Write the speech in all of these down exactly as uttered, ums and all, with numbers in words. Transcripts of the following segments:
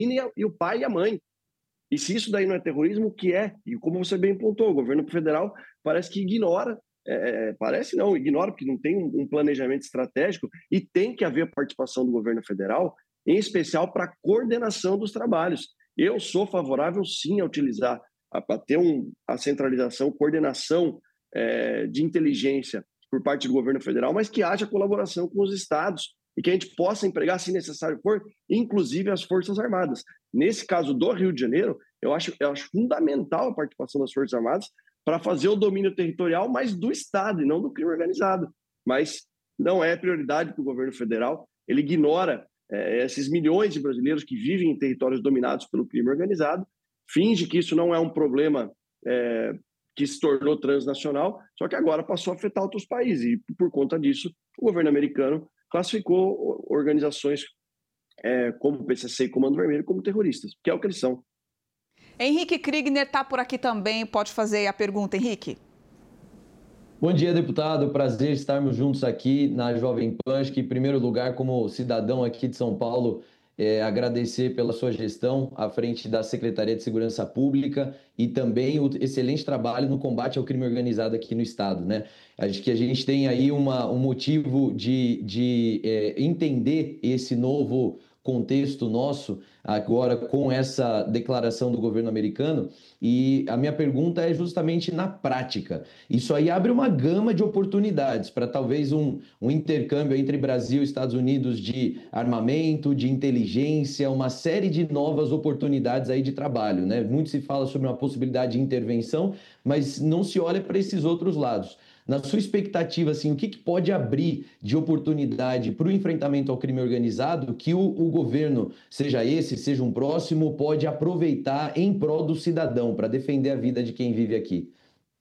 e, a, e o pai e a mãe. E se isso daí não é terrorismo, o que é? E como você bem pontuou, o governo federal parece que ignora, é, parece não, ignora, porque não tem um, um planejamento estratégico, e tem que haver participação do governo federal, em especial para a coordenação dos trabalhos. Eu sou favorável, sim, a utilizar, a, a ter um, a centralização, coordenação é, de inteligência por parte do governo federal, mas que haja colaboração com os estados e que a gente possa empregar, se necessário for, inclusive as Forças Armadas. Nesse caso do Rio de Janeiro, eu acho, eu acho fundamental a participação das Forças Armadas para fazer o domínio territorial, mas do Estado e não do crime organizado. Mas não é prioridade para o governo federal, ele ignora é, esses milhões de brasileiros que vivem em territórios dominados pelo crime organizado, finge que isso não é um problema é, que se tornou transnacional, só que agora passou a afetar outros países, e por conta disso, o governo americano classificou organizações é, como o P C C e Comando Vermelho como terroristas, que é o que eles são. Henrique Kriegner está por aqui também, pode fazer a pergunta, Henrique. Bom dia, deputado. Prazer estarmos juntos aqui na Jovem Pan. Acho que, em primeiro lugar, como cidadão aqui de São Paulo, é, agradecer pela sua gestão à frente da Secretaria de Segurança Pública e também o excelente trabalho no combate ao crime organizado aqui no Estado, né? Acho que a gente tem aí uma, um motivo de, de é, entender esse novo contexto nosso agora com essa declaração do governo americano, e a minha pergunta é justamente na prática. Isso aí abre uma gama de oportunidades para talvez um, um intercâmbio entre Brasil e Estados Unidos de armamento, de inteligência, uma série de novas oportunidades aí de trabalho, né? Muito se fala sobre uma possibilidade de intervenção, mas não se olha para esses outros lados. Na sua expectativa, assim, o que, que pode abrir de oportunidade para o enfrentamento ao crime organizado que o, o governo, seja esse, seja um próximo, pode aproveitar em prol do cidadão, para defender a vida de quem vive aqui?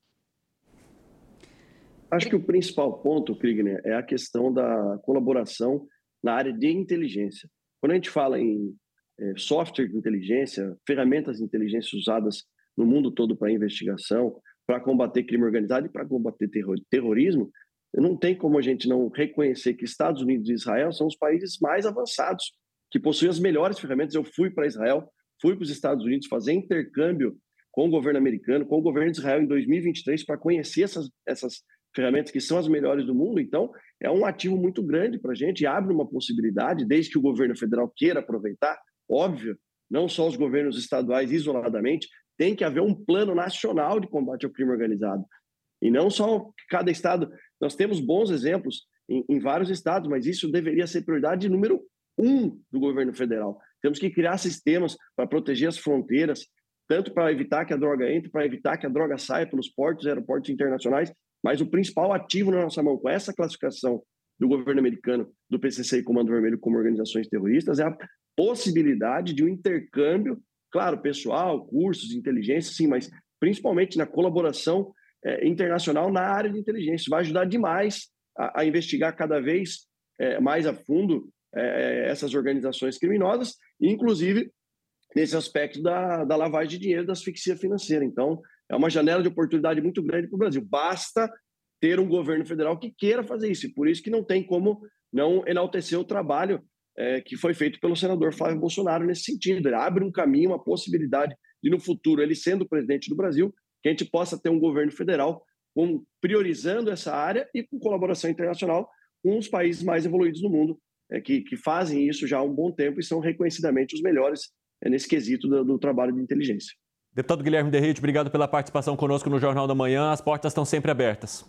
Acho que o principal ponto, Kriegner, é a questão da colaboração na área de inteligência. Quando a gente fala em é, software de inteligência, ferramentas de inteligência usadas no mundo todo para investigação, para combater crime organizado e para combater terror, terrorismo, não tem como a gente não reconhecer que Estados Unidos e Israel são os países mais avançados, que possuem as melhores ferramentas. Eu fui para Israel, fui para os Estados Unidos fazer intercâmbio com o governo americano, com o governo de Israel em dois mil e vinte e três, para conhecer essas, essas ferramentas que são as melhores do mundo. Então, é um ativo muito grande para a gente e abre uma possibilidade, desde que o governo federal queira aproveitar, óbvio, não só os governos estaduais isoladamente, tem que haver um plano nacional de combate ao crime organizado. E não só cada estado. Nós temos bons exemplos em, em vários estados, mas isso deveria ser prioridade número um do governo federal. Temos que criar sistemas para proteger as fronteiras, tanto para evitar que a droga entre, para evitar que a droga saia pelos portos e aeroportos internacionais, mas o principal ativo na nossa mão, com essa classificação do governo americano, do P C C e Comando Vermelho como organizações terroristas, é a possibilidade de um intercâmbio, claro, pessoal, cursos de inteligência, sim, mas principalmente na colaboração é, internacional na área de inteligência. Isso vai ajudar demais a, a investigar cada vez é, mais a fundo é, essas organizações criminosas, inclusive nesse aspecto da, da lavagem de dinheiro, da asfixia financeira. Então, é uma janela de oportunidade muito grande para o Brasil. Basta ter um governo federal que queira fazer isso, e por isso que não tem como não enaltecer o trabalho É, que foi feito pelo senador Flávio Bolsonaro nesse sentido. Ele abre um caminho, uma possibilidade de, no futuro, ele sendo presidente do Brasil, que a gente possa ter um governo federal com, priorizando essa área e com colaboração internacional com os países mais evoluídos do mundo, é, que, que fazem isso já há um bom tempo e são reconhecidamente os melhores é, nesse quesito do, do trabalho de inteligência. Deputado Guilherme Derrite, obrigado pela participação conosco no Jornal da Manhã. As portas estão sempre abertas.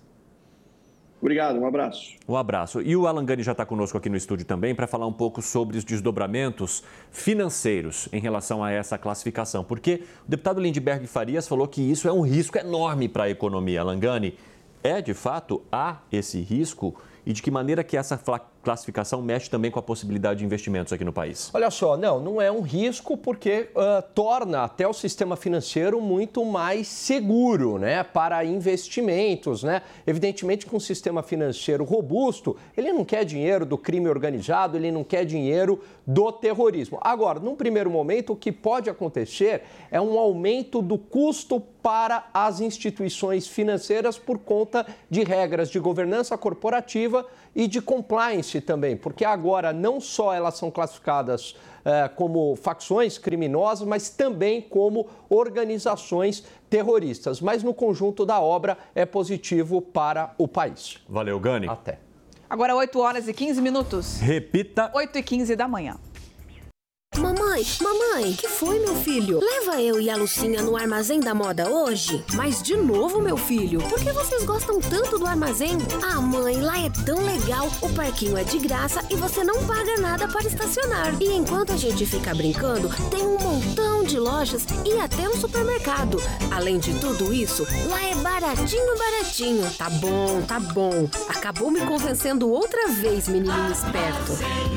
Obrigado, um abraço. Um abraço. E o Alan Gani já está conosco aqui no estúdio também para falar um pouco sobre os desdobramentos financeiros em relação a essa classificação. Porque o deputado Lindbergh Farias falou que isso é um risco enorme para a economia. Alan Gani, é de fato, há esse risco? E de que maneira que essa classificação mexe também com a possibilidade de investimentos aqui no país? Olha só, não, não é um risco porque uh, torna até o sistema financeiro muito mais seguro, né, para investimentos, né? Evidentemente que um sistema financeiro robusto, ele não quer dinheiro do crime organizado, ele não quer dinheiro do terrorismo. Agora, num primeiro momento, o que pode acontecer é um aumento do custo para as instituições financeiras por conta de regras de governança corporativa e de compliance também, porque agora não só elas são classificadas eh, como facções criminosas, mas também como organizações terroristas. Mas no conjunto da obra é positivo para o país. Valeu, Gani. Até. Agora oito horas e quinze minutos. Repita. oito e quinze da manhã. Mamãe, mamãe, que foi, meu filho? Leva eu e a Lucinha no Armazém da Moda hoje? Mas de novo, meu filho, por que vocês gostam tanto do armazém? Ah, mãe, lá é tão legal, o parquinho é de graça e você não paga nada para estacionar. E enquanto a gente fica brincando, tem um montão de lojas e até um supermercado. Além de tudo isso, lá é baratinho, baratinho. Tá bom, tá bom. Acabou me convencendo outra vez, menininho esperto.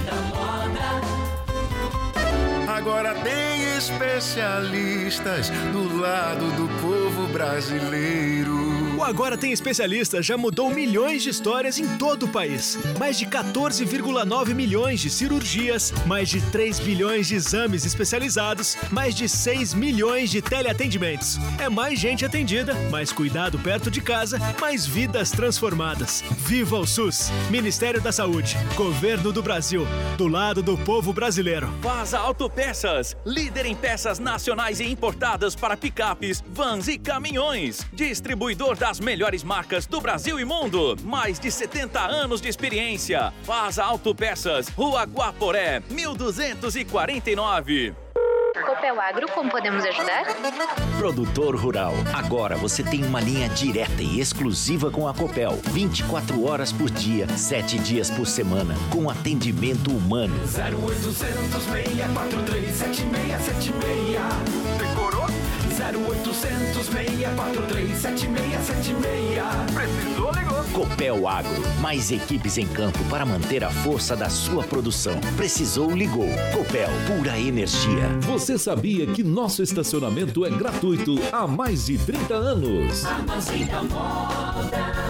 Agora tem especialistas do lado do povo brasileiro. O Agora Tem Especialistas já mudou milhões de histórias em todo o país. Mais de quatorze vírgula nove milhões de cirurgias, mais de três bilhões de exames especializados, mais de seis milhões de teleatendimentos. É mais gente atendida, mais cuidado perto de casa, mais vidas transformadas. Viva o SUS! Ministério da Saúde, Governo do Brasil, do lado do povo brasileiro. Vaza Autopeças, líder em peças nacionais e importadas para picapes, vans e caminhões. Distribuidor das melhores marcas do Brasil e mundo. Mais de setenta anos de experiência. Vaza Autopeças, Rua Guaporé, mil duzentos e quarenta e nove. Copel Agro, como podemos ajudar? Produtor Rural. Agora você tem uma linha direta e exclusiva com a Copel. vinte e quatro horas por dia, sete dias por semana, com atendimento humano. zero oitocentos, seis quatro três, sete seis sete seis. Decorou? zero oitocentos, seis quatro três, sete seis sete seis. Precisou, ligou. Copel Agro. Mais equipes em campo para manter a força da sua produção. Precisou, ligou. Copel, pura energia. Você sabia que nosso estacionamento é gratuito há mais de trinta anos? Armazém da Moda.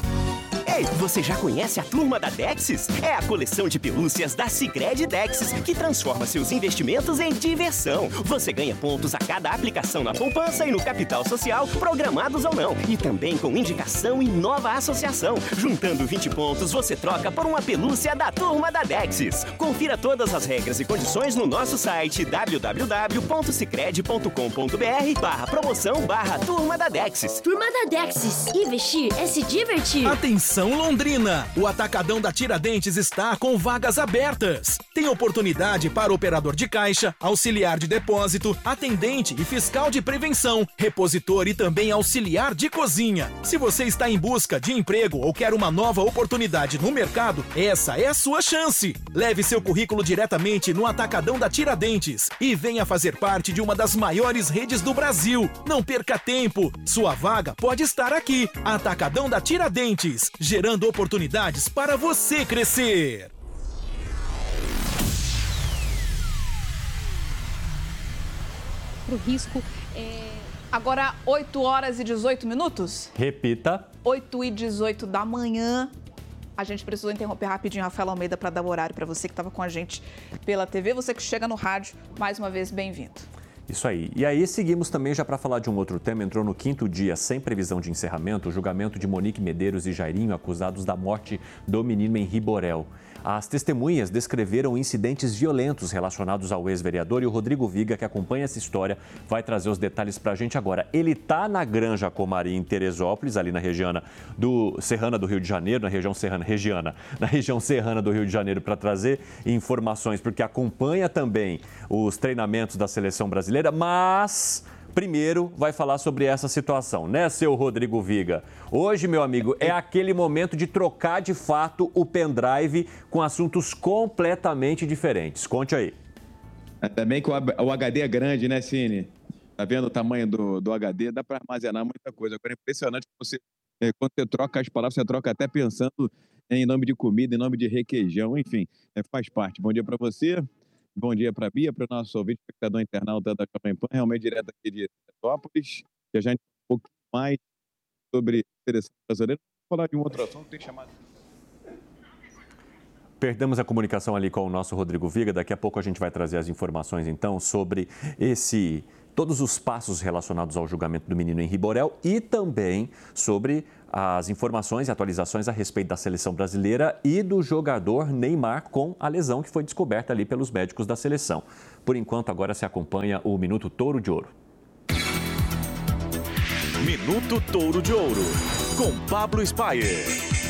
Ei, você já conhece a Turma da Dexis? É a coleção de pelúcias da Sicredi Dexis, que transforma seus investimentos em diversão. Você ganha pontos a cada aplicação na poupança e no capital social, programados ou não. E também com indicação e nova associação. Juntando vinte pontos, você troca por uma pelúcia da Turma da Dexis. Confira todas as regras e condições no nosso site w w w ponto sicredi ponto com ponto b r barra promoção barra Turma da Dexis. Turma da Dexis. Investir é se divertir. Atenção, Londrina! O Atacadão da Tiradentes está com vagas abertas. Tem oportunidade para operador de caixa, auxiliar de depósito, atendente e fiscal de prevenção, repositor e também auxiliar de cozinha. Se você está em busca de emprego ou quer uma nova oportunidade no mercado, essa é a sua chance. Leve seu currículo diretamente no Atacadão da Tiradentes e venha fazer parte de uma das maiores redes do Brasil. Não perca tempo. Sua vaga pode estar aqui. Atacadão da Tiradentes, gerando oportunidades para você crescer. Pro risco é... Agora oito horas e dezoito minutos. Repita. oito e dezoito da manhã. A gente precisou interromper rapidinho, Rafael Almeida, para dar o horário para você que estava com a gente pela T V. Você que chega no rádio, mais uma vez, bem-vindo. Isso aí. E aí seguimos também já para falar de um outro tema. Entrou no quinto dia sem previsão de encerramento o julgamento de Monique Medeiros e Jairinho, acusados da morte do menino em Riborel. As testemunhas descreveram incidentes violentos relacionados ao ex-vereador e o Rodrigo Viga, que acompanha essa história, vai trazer os detalhes para a gente agora. Ele está na Granja Comari, em Teresópolis, ali na região do Serrana do Rio de Janeiro, na região serrana, regiana, na região serrana do Rio de Janeiro, para trazer informações, porque acompanha também os treinamentos da seleção brasileira, mas... Primeiro, vai falar sobre essa situação, né, seu Rodrigo Viga? Hoje, meu amigo, é aquele momento de trocar de fato o pendrive com assuntos completamente diferentes. Conte aí. Ainda bem que o H D é grande, né, Cine? Tá vendo o tamanho do, do H D? Dá para armazenar muita coisa. Agora é impressionante que você, quando você troca as palavras, você troca até pensando em nome de comida, em nome de requeijão, enfim, faz parte. Bom dia para você. Bom dia para a Bia, para o nosso ouvinte, espectador internauta da Jovem Pan, realmente direto aqui de Teresópolis, que a gente um pouco mais sobre a seleção brasileira. Vou falar de um outro assunto que tem chamado... Perdemos a comunicação ali com o nosso Rodrigo Viga. Daqui a pouco a gente vai trazer as informações, então, sobre esse... todos os passos relacionados ao julgamento do menino em Riborel e também sobre as informações e atualizações a respeito da seleção brasileira e do jogador Neymar com a lesão que foi descoberta ali pelos médicos da seleção. Por enquanto, agora se acompanha o Minuto Touro de Ouro. Minuto Touro de Ouro, com Pablo Spyer.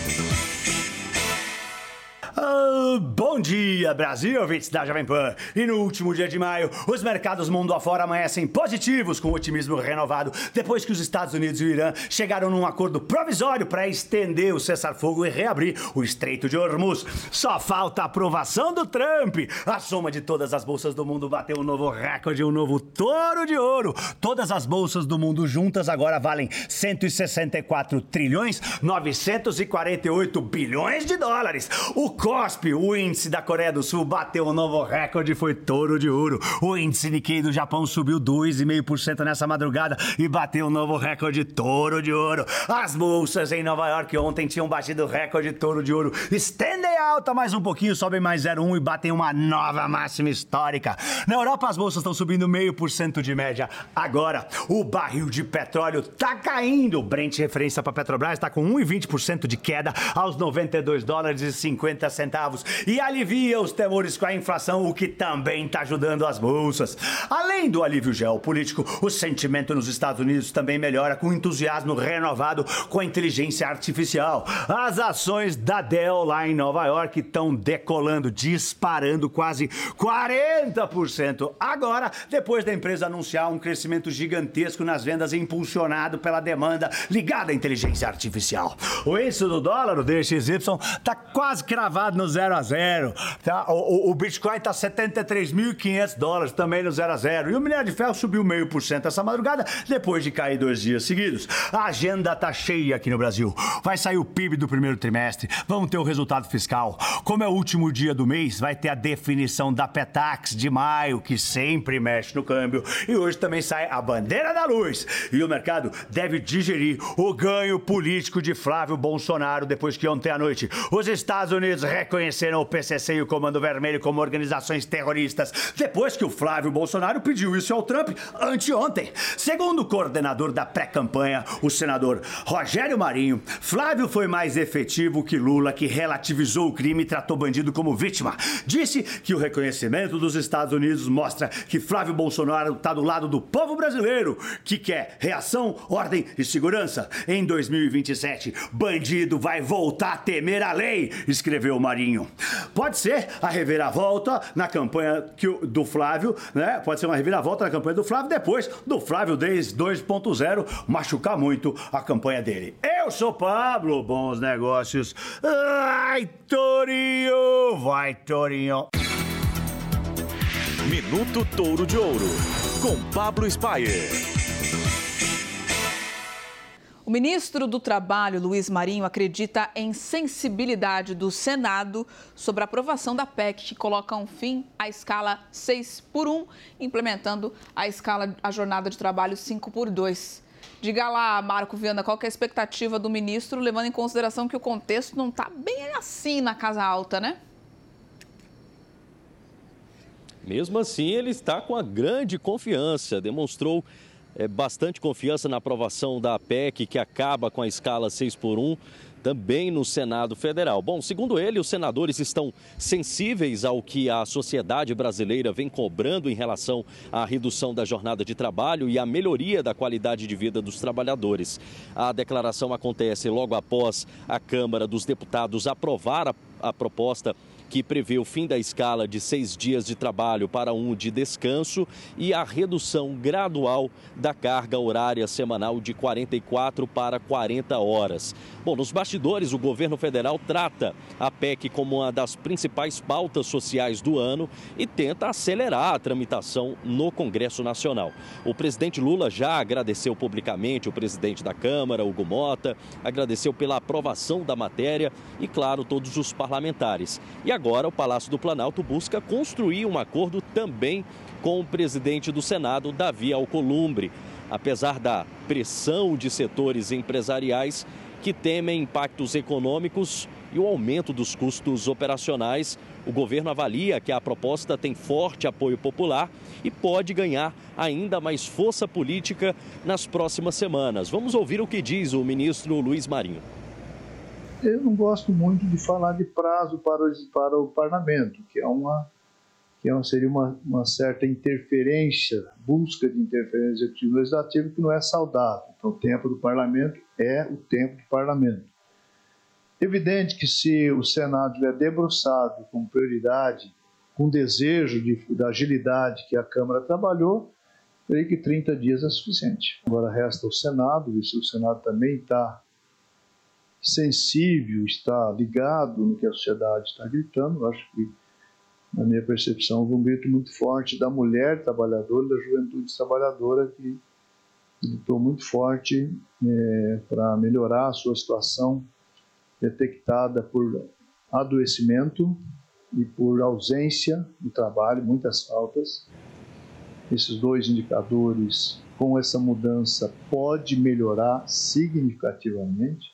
Oh, bom dia, Brasil, ouvintes da Jovem Pan. E no último dia de maio, os mercados mundo afora amanhecem positivos com otimismo renovado depois que os Estados Unidos e o Irã chegaram num acordo provisório para estender o cessar-fogo e reabrir o Estreito de Hormuz. Só falta a aprovação do Trump. A soma de todas as bolsas do mundo bateu um novo recorde, um novo touro de ouro. Todas as bolsas do mundo juntas agora valem cento e sessenta e quatro trilhões novecentos e quarenta e oito bilhões de dólares. O C O S P, o índice da Coreia do Sul, bateu um novo recorde, foi touro de ouro. O índice Nikkei do Japão subiu dois vírgula cinco por cento nessa madrugada e bateu um novo recorde, touro de ouro. As bolsas em Nova York ontem tinham batido o recorde, touro de ouro. Estendem alta mais um pouquinho, sobem mais zero vírgula um e batem uma nova máxima histórica. Na Europa as bolsas estão subindo zero vírgula cinco por cento de média. Agora, o barril de petróleo tá caindo. O Brent, referência para Petrobras, está com um vírgula vinte por cento de queda aos noventa e dois dólares e cinquenta centavos e alivia os temores com a inflação, o que também está ajudando as bolsas. Além do alívio geopolítico, o sentimento nos Estados Unidos também melhora com entusiasmo renovado com a inteligência artificial. As ações da Dell lá em Nova York estão decolando, disparando quase quarenta por cento. Agora, depois da empresa anunciar um crescimento gigantesco nas vendas impulsionado pela demanda ligada à inteligência artificial. O índice do dólar, o D X Y, está quase cravado no zero a zero, tá? O, o, o Bitcoin está setenta e três mil e quinhentos dólares, também no zero a zero. E o minério de ferro subiu zero vírgula cinco por cento essa madrugada, depois de cair dois dias seguidos. A agenda tá cheia aqui no Brasil. Vai sair o P I B do primeiro trimestre, vamos ter o resultado fiscal. Como é o último dia do mês, vai ter a definição da Petax de maio, que sempre mexe no câmbio. E hoje também sai a bandeira da luz. E o mercado deve digerir o ganho político de Flávio Bolsonaro depois que ontem à noite os Estados Unidos reconheceram o P C C e o Comando Vermelho como organizações terroristas, depois que o Flávio Bolsonaro pediu isso ao Trump anteontem. Segundo o coordenador da pré-campanha, o senador Rogério Marinho, Flávio foi mais efetivo que Lula, que relativizou o crime e tratou bandido como vítima. Disse que o reconhecimento dos Estados Unidos mostra que Flávio Bolsonaro está do lado do povo brasileiro, que quer reação, ordem e segurança. Em dois mil e vinte e sete, bandido vai voltar a temer a lei, escreveu Marinho. Pode ser a reviravolta na campanha que o, do Flávio, né? Pode ser uma reviravolta na campanha do Flávio depois do Flávio dois ponto zero machucar muito a campanha dele. Eu sou Pablo, bons negócios. Ai, Torinho, vai, Torinho. Minuto Touro de Ouro, com Pablo Spyer. O ministro do Trabalho, Luiz Marinho, acredita em sensibilidade do Senado sobre a aprovação da P E C, que coloca um fim à escala seis por um, implementando a escala, a jornada de trabalho cinco por dois. Diga lá, Marco Viana, qual que é a expectativa do ministro, levando em consideração que o contexto não está bem assim na Casa Alta, né? Mesmo assim, ele está com a grande confiança, demonstrou É, bastante confiança na aprovação da P E C, que acaba com a escala seis por um, também no Senado Federal. Bom, segundo ele, os senadores estão sensíveis ao que a sociedade brasileira vem cobrando em relação à redução da jornada de trabalho e à melhoria da qualidade de vida dos trabalhadores. A declaração acontece logo após a Câmara dos Deputados aprovar a, a proposta que prevê o fim da escala de seis dias de trabalho para um de descanso e a redução gradual da carga horária semanal de quarenta e quatro para quarenta horas. Bom, nos bastidores, o governo federal trata a P E C como uma das principais pautas sociais do ano e tenta acelerar a tramitação no Congresso Nacional. O presidente Lula já agradeceu publicamente o presidente da Câmara, Hugo Mota, agradeceu pela aprovação da matéria e, claro, todos os parlamentares. E agora, Agora, o Palácio do Planalto busca construir um acordo também com o presidente do Senado, Davi Alcolumbre. Apesar da pressão de setores empresariais que temem impactos econômicos, e o aumento dos custos operacionais. O governo avalia que a proposta tem forte apoio popular e pode ganhar ainda mais força política nas próximas semanas. Vamos ouvir o que diz o ministro Luiz Marinho. Eu não gosto muito de falar de prazo para o, para o parlamento, que é uma, que é uma, seria uma, uma certa interferência, busca de interferência executiva legislativa, que não é saudável. Então, o tempo do parlamento é o tempo do parlamento. Evidente que se o Senado estiver debruçado com prioridade, com desejo de, da agilidade que a Câmara trabalhou, creio que trinta dias é suficiente. Agora resta o Senado, e se o Senado também está sensível, está ligado no que a sociedade está gritando, acho que, na minha percepção, houve um grito muito forte da mulher trabalhadora, da juventude trabalhadora, que gritou muito forte é, para melhorar a sua situação detectada por adoecimento e por ausência do trabalho, muitas faltas. Esses dois indicadores, com essa mudança, pode melhorar significativamente.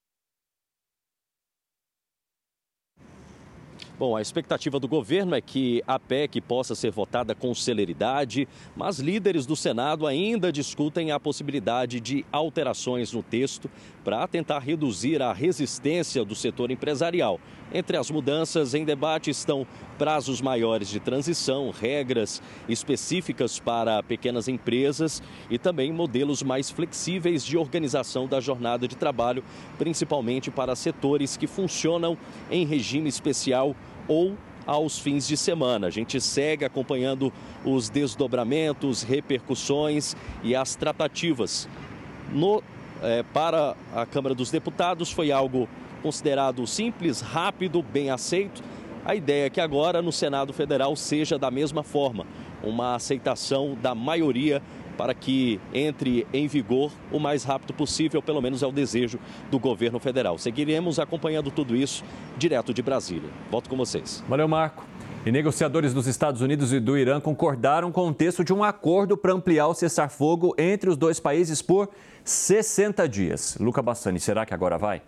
Bom, a expectativa do governo é que a P E C possa ser votada com celeridade, mas líderes do Senado ainda discutem a possibilidade de alterações no texto para tentar reduzir a resistência do setor empresarial. Entre as mudanças em debate estão prazos maiores de transição, regras específicas para pequenas empresas e também modelos mais flexíveis de organização da jornada de trabalho, principalmente para setores que funcionam em regime especial ou aos fins de semana. A gente segue acompanhando os desdobramentos, repercussões e as tratativas. No, é, para a Câmara dos Deputados foi algo considerado simples, rápido, bem aceito. A ideia é que agora no Senado Federal seja da mesma forma, uma aceitação da maioria para que entre em vigor o mais rápido possível, pelo menos é o desejo do governo federal. Seguiremos acompanhando tudo isso direto de Brasília. Volto com vocês. Valeu, Marco. E negociadores dos Estados Unidos e do Irã concordaram com o texto de um acordo para ampliar o cessar-fogo entre os dois países por sessenta dias. Luca Bassani, será que agora vai?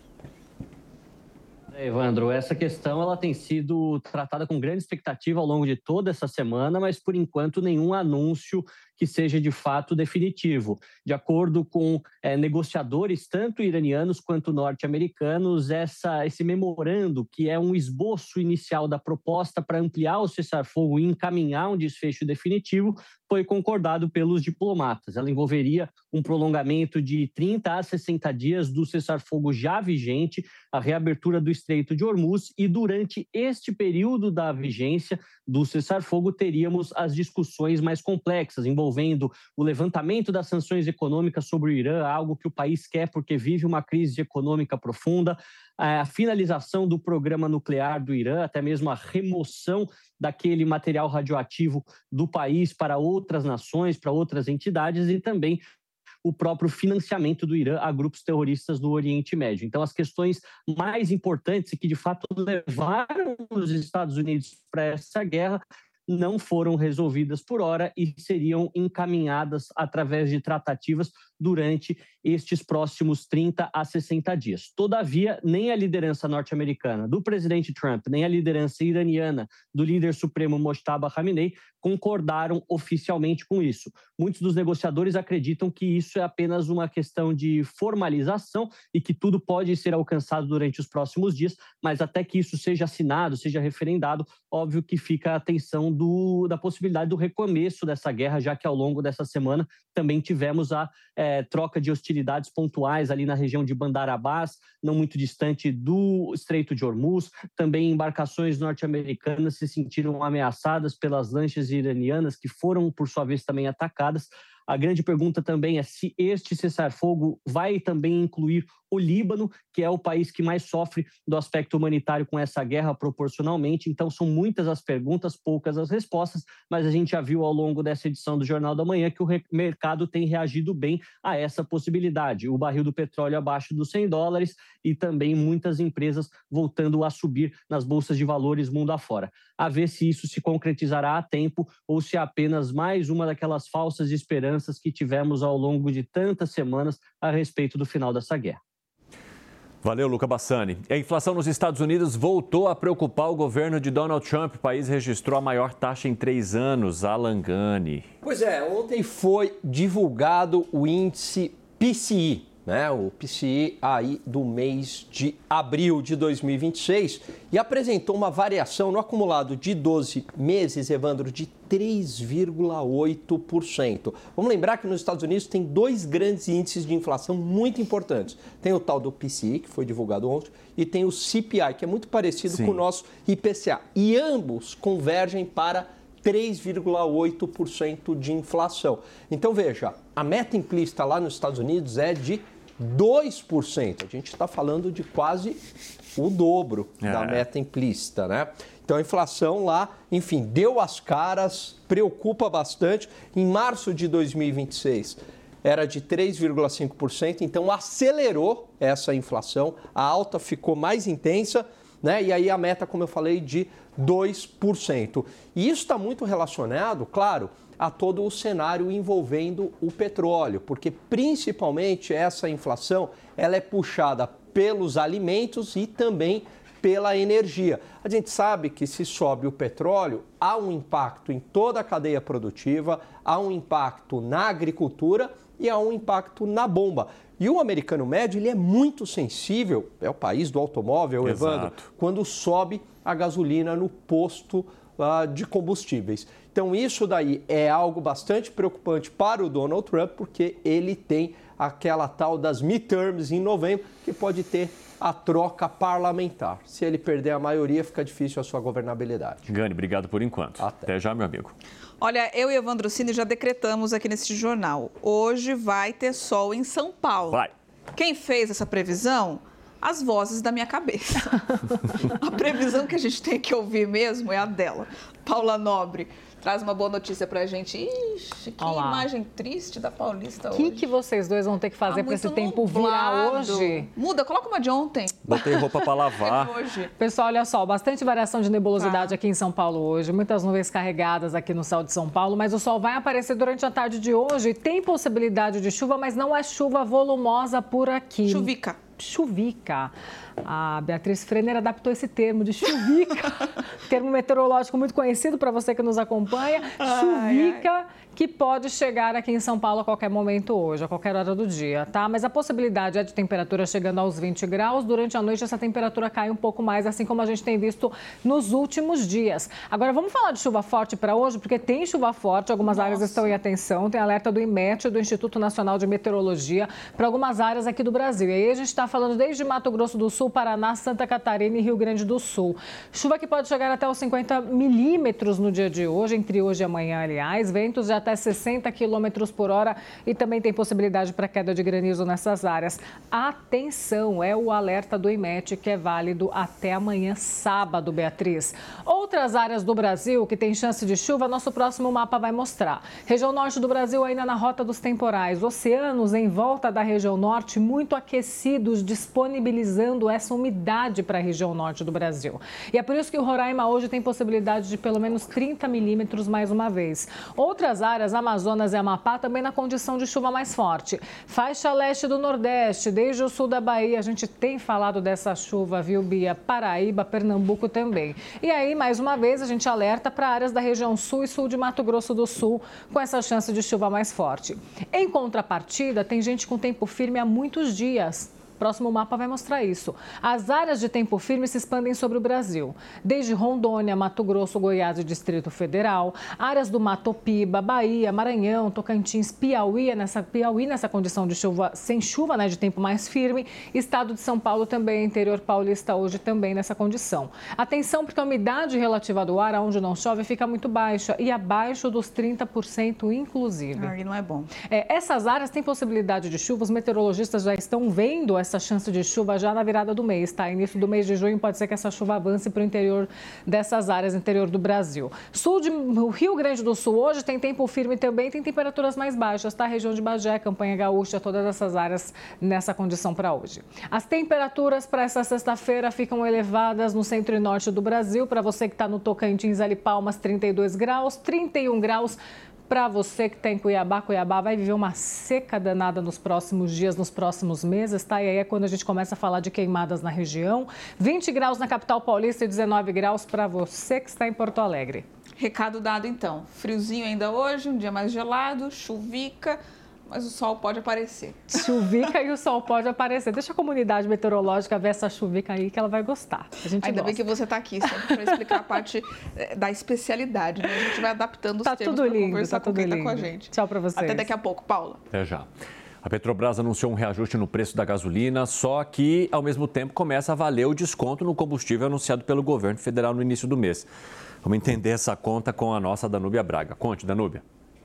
Evandro, essa questão ela tem sido tratada com grande expectativa ao longo de toda essa semana, mas por enquanto nenhum anúncio que seja de fato definitivo. De acordo com é, negociadores, tanto iranianos quanto norte-americanos, essa, esse memorando, que é um esboço inicial da proposta para ampliar o cessar-fogo e encaminhar um desfecho definitivo, foi concordado pelos diplomatas. Ela envolveria um prolongamento de trinta a sessenta dias do cessar-fogo já vigente, a reabertura do Estreito de Hormuz, e durante este período da vigência do cessar-fogo teríamos as discussões mais complexas, envolvendo o levantamento das sanções econômicas sobre o Irã, algo que o país quer porque vive uma crise econômica profunda, a finalização do programa nuclear do Irã, até mesmo a remoção daquele material radioativo do país para outras nações, para outras entidades, e também o próprio financiamento do Irã a grupos terroristas do Oriente Médio. Então, as questões mais importantes e que, de fato, levaram os Estados Unidos para essa guerra não foram resolvidas por hora e seriam encaminhadas através de tratativas durante estes próximos trinta a sessenta dias. Todavia, nem a liderança norte-americana do presidente Trump, nem a liderança iraniana do líder supremo Mojtaba Khamenei concordaram oficialmente com isso. Muitos dos negociadores acreditam que isso é apenas uma questão de formalização e que tudo pode ser alcançado durante os próximos dias, mas até que isso seja assinado, seja referendado, óbvio que fica a atenção do, da possibilidade do recomeço dessa guerra, já que ao longo dessa semana também tivemos a é, troca de hostilidades pontuais ali na região de Bandar Abbas, não muito distante do Estreito de Hormuz. Também embarcações norte-americanas se sentiram ameaçadas pelas lanchas iranianas, que foram, por sua vez, também atacadas. A grande pergunta também é se este cessar-fogo vai também incluir o Líbano, que é o país que mais sofre do aspecto humanitário com essa guerra proporcionalmente. Então, são muitas as perguntas, poucas as respostas, mas a gente já viu ao longo dessa edição do Jornal da Manhã que o mercado tem reagido bem a essa possibilidade. O barril do petróleo abaixo dos cem dólares e também muitas empresas voltando a subir nas bolsas de valores mundo afora. A ver se isso se concretizará a tempo ou se é apenas mais uma daquelas falsas esperanças que tivemos ao longo de tantas semanas a respeito do final dessa guerra. Valeu, Luca Bassani. A inflação nos Estados Unidos voltou a preocupar o governo de Donald Trump. O país registrou a maior taxa em três anos. Alan Gani. Pois é, ontem foi divulgado o índice P C I, né? O P C I aí do mês de abril de dois mil e vinte e seis, e apresentou uma variação no acumulado de doze meses, Evandro, de três vírgula oito por cento. Vamos lembrar que nos Estados Unidos tem dois grandes índices de inflação muito importantes. Tem o tal do P C I, que foi divulgado ontem, e tem o C P I, que é muito parecido Sim. com o nosso I P C A. E ambos convergem para três vírgula oito por cento de inflação. Então, veja, a meta implícita lá nos Estados Unidos é de dois por cento. A gente está falando de quase o dobro é. da meta implícita, né? Então, a inflação lá, enfim, deu as caras, preocupa bastante. Em março de dois mil e vinte e seis, era de três vírgula cinco por cento, então acelerou essa inflação, a alta ficou mais intensa, né? E aí a meta, como eu falei, de dois por cento. E isso está muito relacionado, claro, a todo o cenário envolvendo o petróleo, porque principalmente essa inflação ela é puxada pelos alimentos e também pela energia. A gente sabe que se sobe o petróleo, há um impacto em toda a cadeia produtiva, há um impacto na agricultura e há um impacto na bomba. E o americano médio ele é muito sensível, é o país do automóvel, Exato. Evandro, quando sobe a gasolina no posto uh, de combustíveis. Então isso daí é algo bastante preocupante para o Donald Trump, porque ele tem aquela tal das midterms em novembro, que pode ter a troca parlamentar. Se ele perder a maioria, fica difícil a sua governabilidade. Gani, obrigado por enquanto. Até, Até já, meu amigo. Olha, eu e Evandro Cini já decretamos aqui nesse jornal. Hoje vai ter sol em São Paulo. Vai. Quem fez essa previsão? As vozes da minha cabeça. A previsão que a gente tem que ouvir mesmo é a dela. Paula Nobre traz uma boa notícia pra gente. Ixi, que Olá. imagem triste da Paulista hoje. O que, que vocês dois vão ter que fazer tá para esse tempo virar hoje? Muda, coloca uma de ontem. Botei roupa para lavar. Hoje. Pessoal, olha só, bastante variação de nebulosidade ah. aqui em São Paulo hoje. Muitas nuvens carregadas aqui no céu de São Paulo, mas o sol vai aparecer durante a tarde de hoje. Tem possibilidade de chuva, mas não é chuva volumosa por aqui. Chuvica. Chuvica. A Beatriz Frenner adaptou esse termo de chuvica, termo meteorológico muito conhecido para você que nos acompanha. Ai, chuvica, ai. que pode chegar aqui em São Paulo a qualquer momento hoje, a qualquer hora do dia, tá? Mas a possibilidade é de temperatura chegando aos vinte graus. Durante a noite essa temperatura cai um pouco mais, assim como a gente tem visto nos últimos dias. Agora vamos falar de chuva forte para hoje, porque tem chuva forte, algumas Nossa. áreas estão em atenção, tem alerta do IMET, do Instituto Nacional de Meteorologia, para algumas áreas aqui do Brasil. E aí a gente está falando desde Mato Grosso do Sul, Paraná, Santa Catarina e Rio Grande do Sul. Chuva que pode chegar até os cinquenta milímetros no dia de hoje, entre hoje e amanhã, aliás. Ventos de até sessenta quilômetros por hora e também tem possibilidade para queda de granizo nessas áreas. Atenção, é o alerta do IMET que é válido até amanhã, sábado, Beatriz. Outras áreas do Brasil que tem chance de chuva, nosso próximo mapa vai mostrar. Região norte do Brasil ainda na rota dos temporais. Oceanos em volta da região norte muito aquecidos, disponibilizando essa umidade para a região norte do Brasil. E é por isso que o Roraima hoje tem possibilidade de pelo menos trinta milímetros mais uma vez. Outras áreas, Amazonas e Amapá, também na condição de chuva mais forte. Faixa leste do Nordeste, desde o sul da Bahia, a gente tem falado dessa chuva, viu, Bia? Paraíba, Pernambuco também. E aí, mais uma vez, a gente alerta para áreas da região sul e sul de Mato Grosso do Sul, com essa chance de chuva mais forte. Em contrapartida, tem gente com tempo firme há muitos dias. Próximo mapa vai mostrar isso. As áreas de tempo firme se expandem sobre o Brasil. Desde Rondônia, Mato Grosso, Goiás e Distrito Federal, áreas do Mato Piba, Bahia, Maranhão, Tocantins, Piauí, nessa, Piauí nessa condição de chuva, sem chuva, né, de tempo mais firme. Estado de São Paulo também, interior paulista hoje também nessa condição. Atenção, porque a umidade relativa do ar, onde não chove, fica muito baixa e abaixo dos trinta por cento, inclusive. Aí não é bom. É, essas áreas têm possibilidade de chuva, os meteorologistas já estão vendo essa chance de chuva já na virada do mês, tá? Início do mês de junho pode ser que essa chuva avance para o interior dessas áreas, interior do Brasil. Sul de o Rio Grande do Sul hoje tem tempo firme também, tem temperaturas mais baixas, tá? Região de Bagé, Campanha Gaúcha, todas essas áreas nessa condição para hoje. As temperaturas para essa sexta-feira ficam elevadas no centro e norte do Brasil. Para você que está no Tocantins, ali Palmas, trinta e dois graus, trinta e um graus Para você que está em Cuiabá, Cuiabá vai viver uma seca danada nos próximos dias, nos próximos meses, tá? E aí é quando a gente começa a falar de queimadas na região. vinte graus na capital paulista e dezenove graus para você que está em Porto Alegre. Recado dado, então. Friozinho ainda hoje, um dia mais gelado, chuvica, mas o sol pode aparecer. Chuvica e o sol pode aparecer. Deixa a comunidade meteorológica ver essa chuvica aí que ela vai gostar. A gente Ainda gosta. bem que você está aqui para explicar a parte da especialidade, né? A gente vai adaptando os tá termos para conversar tá com quem está com a gente. Tchau para vocês. Até daqui a pouco, Paula. Até já. A Petrobras anunciou um reajuste no preço da gasolina, só que, ao mesmo tempo, começa a valer o desconto no combustível anunciado pelo governo federal no início do mês. Vamos entender essa conta com a nossa Danúbia Braga. Conte, Danúbia.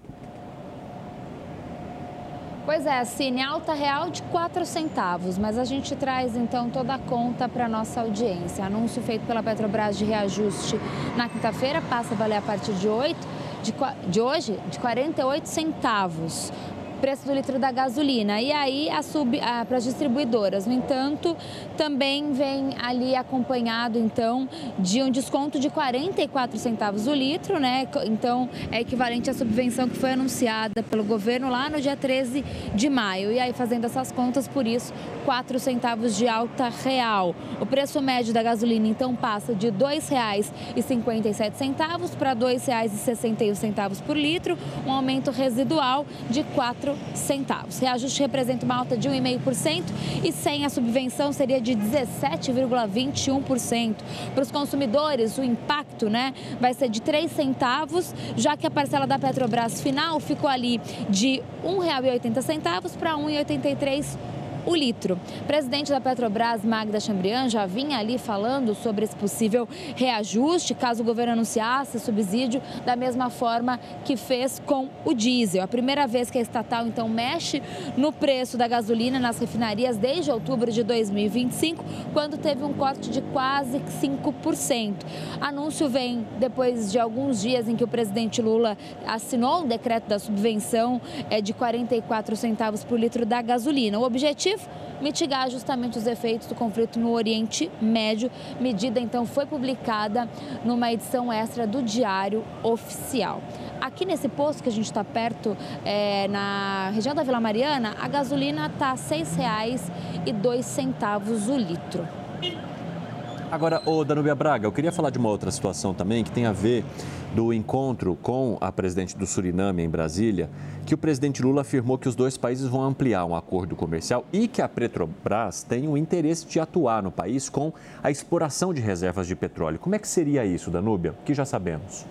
Pois é, Cine, alta real de quatro centavos, mas a gente traz então toda a conta para a nossa audiência. Anúncio feito pela Petrobras de reajuste na quinta-feira passa a valer a partir de, oito, de, de hoje de quarenta e oito centavos. Preço do litro da gasolina e aí para as distribuidoras. No entanto, também vem ali acompanhado então de um desconto de quarenta e quatro centavos o litro, né? Então é equivalente à subvenção que foi anunciada pelo governo lá no dia treze de maio. E aí fazendo essas contas, por isso, quatro centavos de alta real. O preço médio da gasolina então passa de dois reais e cinquenta e sete centavos para dois reais e sessenta e um centavos por litro, um aumento residual de quatro centavos. Reajuste representa uma alta de um vírgula cinco por cento e sem a subvenção seria de dezessete vírgula vinte e um por cento. Para os consumidores, o impacto, né, vai ser de três centavos, já que a parcela da Petrobras final ficou ali de um real e oitenta centavos para um real e oitenta e três centavos o litro. O presidente da Petrobras, Magda Chambriand, já vinha ali falando sobre esse possível reajuste, caso o governo anunciasse subsídio, da mesma forma que fez com o diesel. A primeira vez que a estatal, então, mexe no preço da gasolina nas refinarias desde outubro de dois mil e vinte e cinco, quando teve um corte de quase cinco por cento. Anúncio vem depois de alguns dias em que o presidente Lula assinou o decreto da subvenção é, de quarenta e quatro centavos por litro da gasolina. O objetivo mitigar justamente os efeitos do conflito no Oriente Médio. Medida, então, foi publicada numa edição extra do Diário Oficial. Aqui nesse posto que a gente está perto, é, na região da Vila Mariana, a gasolina está a seis reais e dois centavos o litro. Agora, ô Danúbia Braga, eu queria falar de uma outra situação também que tem a ver do encontro com a presidente do Suriname em Brasília, que o presidente Lula afirmou que os dois países vão ampliar um acordo comercial e que a Petrobras tem o interesse de atuar no país com a exploração de reservas de petróleo. Como é que seria isso, Danúbia? Que já sabemos.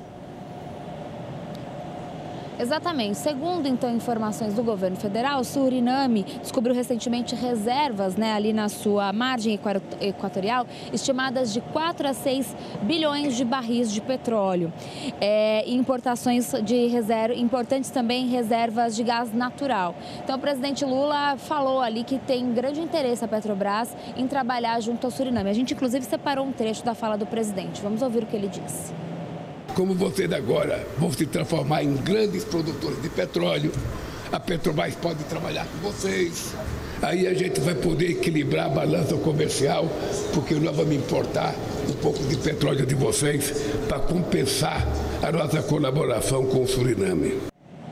Exatamente. Segundo, então, informações do governo federal, o Suriname descobriu recentemente reservas, né, ali na sua margem equatorial, estimadas de quatro a seis bilhões de barris de petróleo. É, e importações de reserva, importantes também reservas de gás natural. Então, o presidente Lula falou ali que tem grande interesse a Petrobras em trabalhar junto ao Suriname. A gente, inclusive, separou um trecho da fala do presidente. Vamos ouvir o que ele disse. Como vocês agora vão se transformar em grandes produtores de petróleo, a Petrobras pode trabalhar com vocês. Aí a gente vai poder equilibrar a balança comercial, porque nós vamos importar um pouco de petróleo de vocês para compensar a nossa colaboração com o Suriname.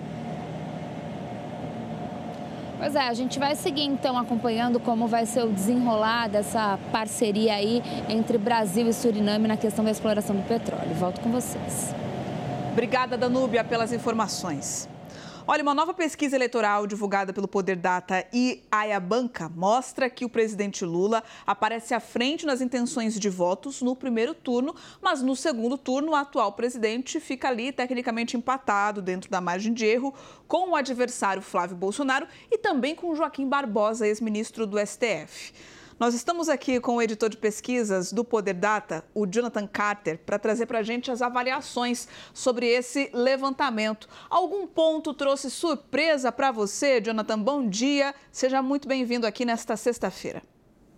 Pois é, a gente vai seguir então acompanhando como vai ser o desenrolar dessa parceria aí entre Brasil e Suriname na questão da exploração do petróleo. Volto com vocês. Obrigada, Danúbia, pelas informações. Olha, uma nova pesquisa eleitoral divulgada pelo Poder Data e Ayabanca mostra que o presidente Lula aparece à frente nas intenções de votos no primeiro turno, mas no segundo turno o atual presidente fica ali tecnicamente empatado dentro da margem de erro com o adversário Flávio Bolsonaro e também com Joaquim Barbosa, ex-ministro do S T F. Nós estamos aqui com o editor de pesquisas do Poder Data, o Jonathan Carter, para trazer para a gente as avaliações sobre esse levantamento. Algum ponto trouxe surpresa para você, Jonathan? Bom dia, seja muito bem-vindo aqui nesta sexta-feira.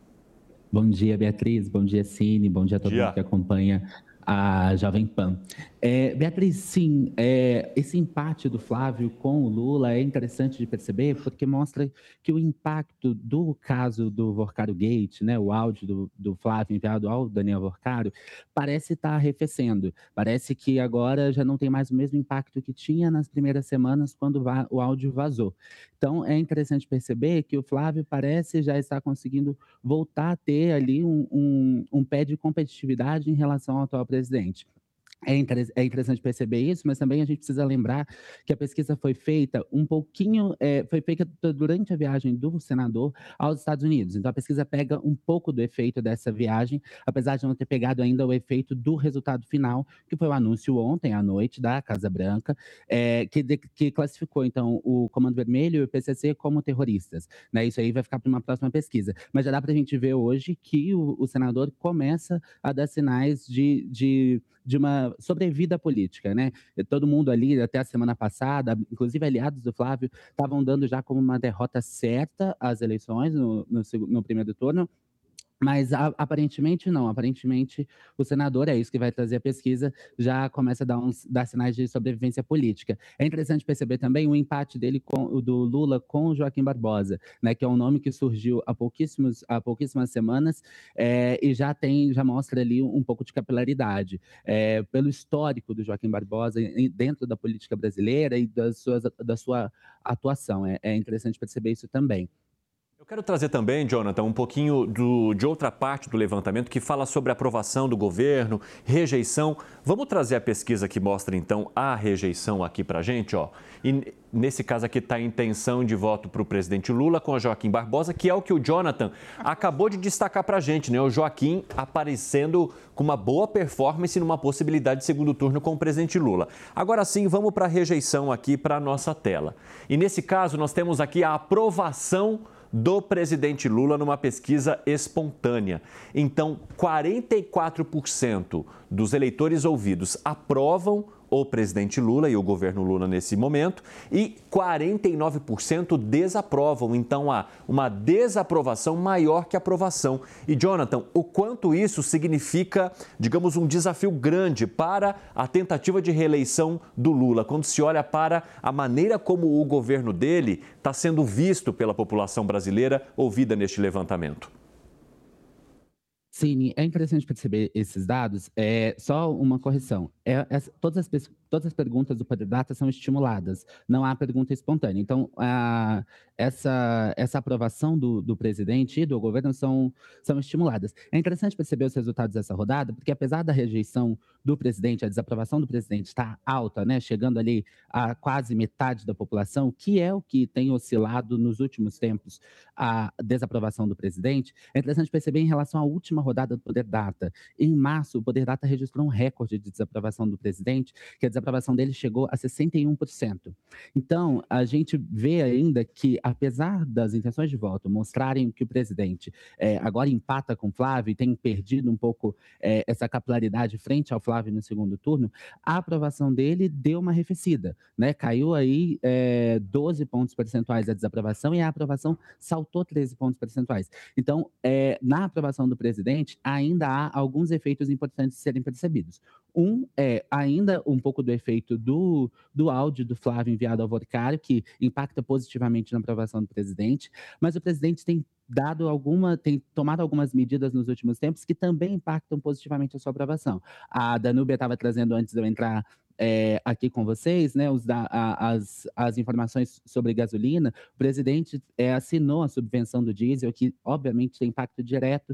Bom dia, Beatriz, bom dia, Cine, bom dia a todo mundo que acompanha a Jovem Pan. É, Beatriz, sim, é, esse empate do Flávio com o Lula é interessante de perceber, porque mostra que o impacto do caso do Vorcaro Gate, né, o áudio do, do Flávio enviado ao Daniel Vorcaro, parece estar arrefecendo. Parece que agora já não tem mais o mesmo impacto que tinha nas primeiras semanas quando va- o áudio vazou. Então, é interessante perceber que o Flávio parece já estar conseguindo voltar a ter ali um, um, um pé de competitividade em relação ao atual presidente. É inter- é interessante perceber isso, mas também a gente precisa lembrar que a pesquisa foi feita um pouquinho, é, foi feita durante a viagem do senador aos Estados Unidos. Então, a pesquisa pega um pouco do efeito dessa viagem, apesar de não ter pegado ainda o efeito do resultado final, que foi o anúncio ontem à noite da Casa Branca, é, que, de- que classificou, então, o Comando Vermelho e o P C C como terroristas. Né? Isso aí vai ficar para uma próxima pesquisa. Mas já dá para a gente ver hoje que o, o senador começa a dar sinais de... de de uma sobrevida política, né? Todo mundo ali, até a semana passada, inclusive aliados do Flávio, estavam dando já como uma derrota certa as eleições no, no, seg- no primeiro turno. Mas a- aparentemente não, aparentemente o senador, é isso que vai trazer a pesquisa, já começa a dar, uns, dar sinais de sobrevivência política. É interessante perceber também o empate dele com o do Lula com o Joaquim Barbosa, né, que é um nome que surgiu há, pouquíssimos, há pouquíssimas semanas é, e já tem, já mostra ali um pouco de capilaridade. É, pelo histórico do Joaquim Barbosa em- dentro da política brasileira e das suas, da sua atuação. É, é interessante perceber isso também. Eu quero trazer também, Jonathan, um pouquinho do, de outra parte do levantamento que fala sobre aprovação do governo, rejeição. Vamos trazer a pesquisa que mostra, então, a rejeição aqui para a gente, ó. E nesse caso aqui está a intenção de voto para o presidente Lula com o Joaquim Barbosa, que é o que o Jonathan acabou de destacar para a gente, né? O Joaquim aparecendo com uma boa performance numa possibilidade de segundo turno com o presidente Lula. Agora sim, vamos para a rejeição aqui para a nossa tela. E nesse caso, nós temos aqui a aprovação do presidente Lula numa pesquisa espontânea. Então, quarenta e quatro por cento dos eleitores ouvidos aprovam o presidente Lula e o governo Lula nesse momento e quarenta e nove por cento desaprovam. Então, há uma desaprovação maior que aprovação. E, Jonathan, o quanto isso significa, digamos, um desafio grande para a tentativa de reeleição do Lula, quando se olha para a maneira como o governo dele está sendo visto pela população brasileira, ouvida neste levantamento? Sim, é interessante perceber esses dados. É só uma correção. É, essa- todas, as, pes- todas as perguntas do Poder Data são estimuladas, não há pergunta espontânea. Então, a- essa, essa aprovação do, do presidente e do governo são, são estimuladas. É interessante perceber os resultados dessa rodada, porque apesar da rejeição do presidente, a desaprovação do presidente está alta, né, chegando ali a quase metade da população, que é o que tem oscilado nos últimos tempos a desaprovação do presidente. É interessante perceber em relação à última rodada do Poder Data. Em março, o Poder Data registrou um recorde de desaprovação do presidente, que a desaprovação dele chegou a sessenta e um por cento. Então, a gente vê ainda que, apesar das intenções de voto mostrarem que o presidente eh, agora empata com Flávio e tem perdido um pouco eh, essa capilaridade frente ao Flávio no segundo turno, a aprovação dele deu uma arrefecida, né? Caiu aí eh, doze pontos percentuais a desaprovação e a aprovação saltou treze pontos percentuais. Então, eh, na aprovação do presidente, ainda há alguns efeitos importantes de serem percebidos. Um é ainda um pouco do efeito do, do áudio do Flávio enviado ao Vorcaro, que impacta positivamente na aprovação do presidente, mas o presidente tem dado alguma, tem tomado algumas medidas nos últimos tempos que também impactam positivamente a sua aprovação. A Danúbia estava trazendo antes de eu entrar é, aqui com vocês, né, os da, a, as, as informações sobre gasolina. O presidente é, assinou a subvenção do diesel, que obviamente tem impacto direto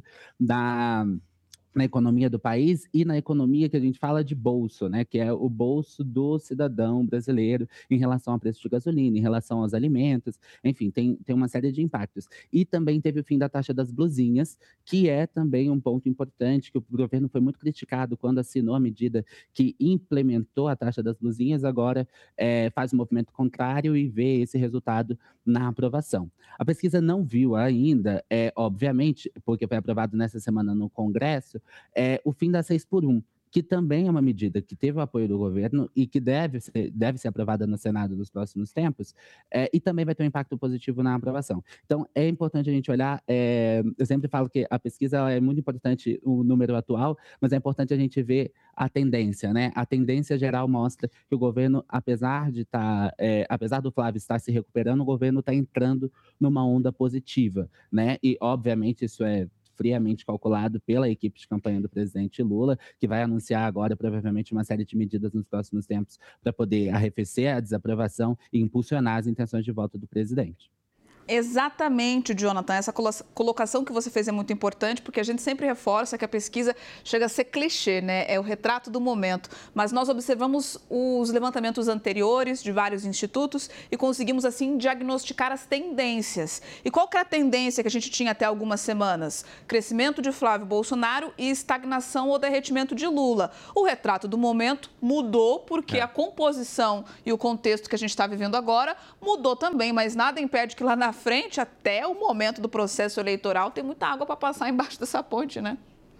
na na economia do país e na economia que a gente fala de bolso, né, que é o bolso do cidadão brasileiro em relação ao preço de gasolina, em relação aos alimentos, enfim, tem, tem uma série de impactos. E também teve o fim da taxa das blusinhas, que é também um ponto importante, que o governo foi muito criticado quando assinou a medida que implementou a taxa das blusinhas, agora é, faz um movimento contrário e vê esse resultado na aprovação. A pesquisa não viu ainda, é, obviamente, porque foi aprovado nessa semana no Congresso, é, o fim da seis por um, que também é uma medida que teve o apoio do governo e que deve ser, deve ser aprovada no Senado nos próximos tempos, é, e também vai ter um impacto positivo na aprovação. Então, é importante a gente olhar, é, eu sempre falo que a pesquisa é muito importante, o número atual, mas é importante a gente ver a tendência, né? A tendência geral mostra que o governo, apesar de estar, tá, é, apesar do Flávio estar se recuperando, o governo está entrando numa onda positiva, né? E, obviamente, isso é friamente calculado pela equipe de campanha do presidente Lula, que vai anunciar agora, provavelmente, uma série de medidas nos próximos tempos para poder arrefecer a desaprovação e impulsionar as intenções de voto do presidente. Exatamente, Jonathan. Essa colocação que você fez é muito importante, porque a gente sempre reforça que a pesquisa chega a ser clichê, né? É o retrato do momento. Mas nós observamos os levantamentos anteriores de vários institutos e conseguimos, assim, diagnosticar as tendências. E qual que é a tendência que a gente tinha até algumas semanas? Crescimento de Flávio Bolsonaro e estagnação ou derretimento de Lula. O retrato do momento mudou porque é. a composição e o contexto que a gente está vivendo agora mudou também, mas nada impede que lá na frente, até o momento do processo eleitoral, tem muita água para passar embaixo dessa ponte, né?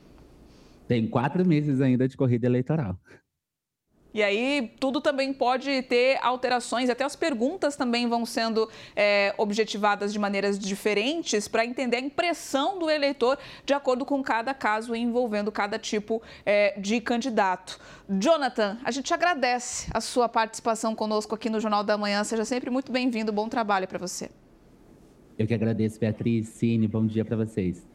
Tem quatro meses ainda de corrida eleitoral. E aí, tudo também pode ter alterações, até as perguntas também vão sendo é, objetivadas de maneiras diferentes para entender a impressão do eleitor de acordo com cada caso envolvendo cada tipo é, de candidato. Jonathan, a gente agradece a sua participação conosco aqui no Jornal da Manhã. Seja sempre muito bem-vindo, bom trabalho para você. Eu que agradeço, Beatriz, Cine, bom dia para vocês.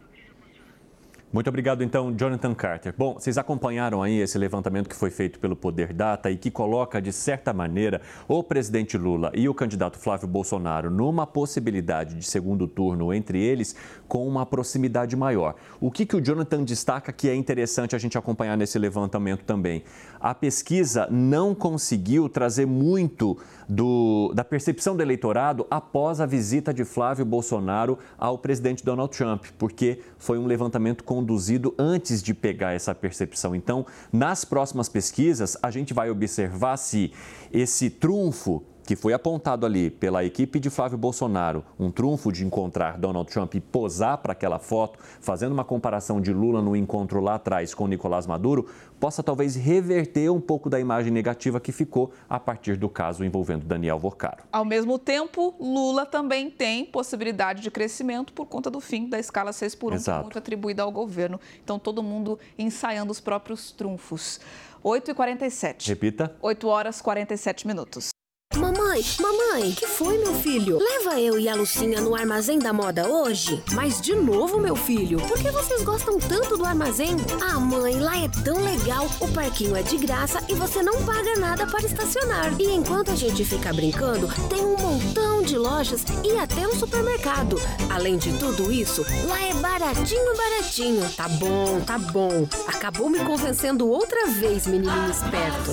Muito obrigado, então, Jonathan Carter. Bom, vocês acompanharam aí esse levantamento que foi feito pelo Poder Data e que coloca, de certa maneira, o presidente Lula e o candidato Flávio Bolsonaro numa possibilidade de segundo turno entre eles com uma proximidade maior. O que, que o Jonathan destaca que é interessante a gente acompanhar nesse levantamento também? A pesquisa não conseguiu trazer muito do, da percepção do eleitorado após a visita de Flávio Bolsonaro ao presidente Donald Trump, porque foi um levantamento conduzido antes de pegar essa percepção. Então, nas próximas pesquisas, a gente vai observar se esse trunfo que foi apontado ali pela equipe de Flávio Bolsonaro, um trunfo de encontrar Donald Trump e posar para aquela foto, fazendo uma comparação de Lula no encontro lá atrás com Nicolás Maduro, possa talvez reverter um pouco da imagem negativa que ficou a partir do caso envolvendo Daniel Vorcaro. Ao mesmo tempo, Lula também tem possibilidade de crescimento por conta do fim da escala seis por um, que é muito atribuída ao governo. Então, todo mundo ensaiando os próprios trunfos. oito e quarenta e sete. Repita. oito horas e quarenta e sete minutos. Mamãe, mamãe, que foi, meu filho? Leva eu e a Lucinha no Armazém da Moda hoje? Mas de novo, meu filho, por que vocês gostam tanto do armazém? Ah, mãe, lá é tão legal, o parquinho é de graça e você não paga nada para estacionar. E enquanto a gente fica brincando, tem um montão de lojas e até um supermercado. Além de tudo isso, lá é baratinho, baratinho. Tá bom, tá bom. Acabou me convencendo outra vez, menininho esperto.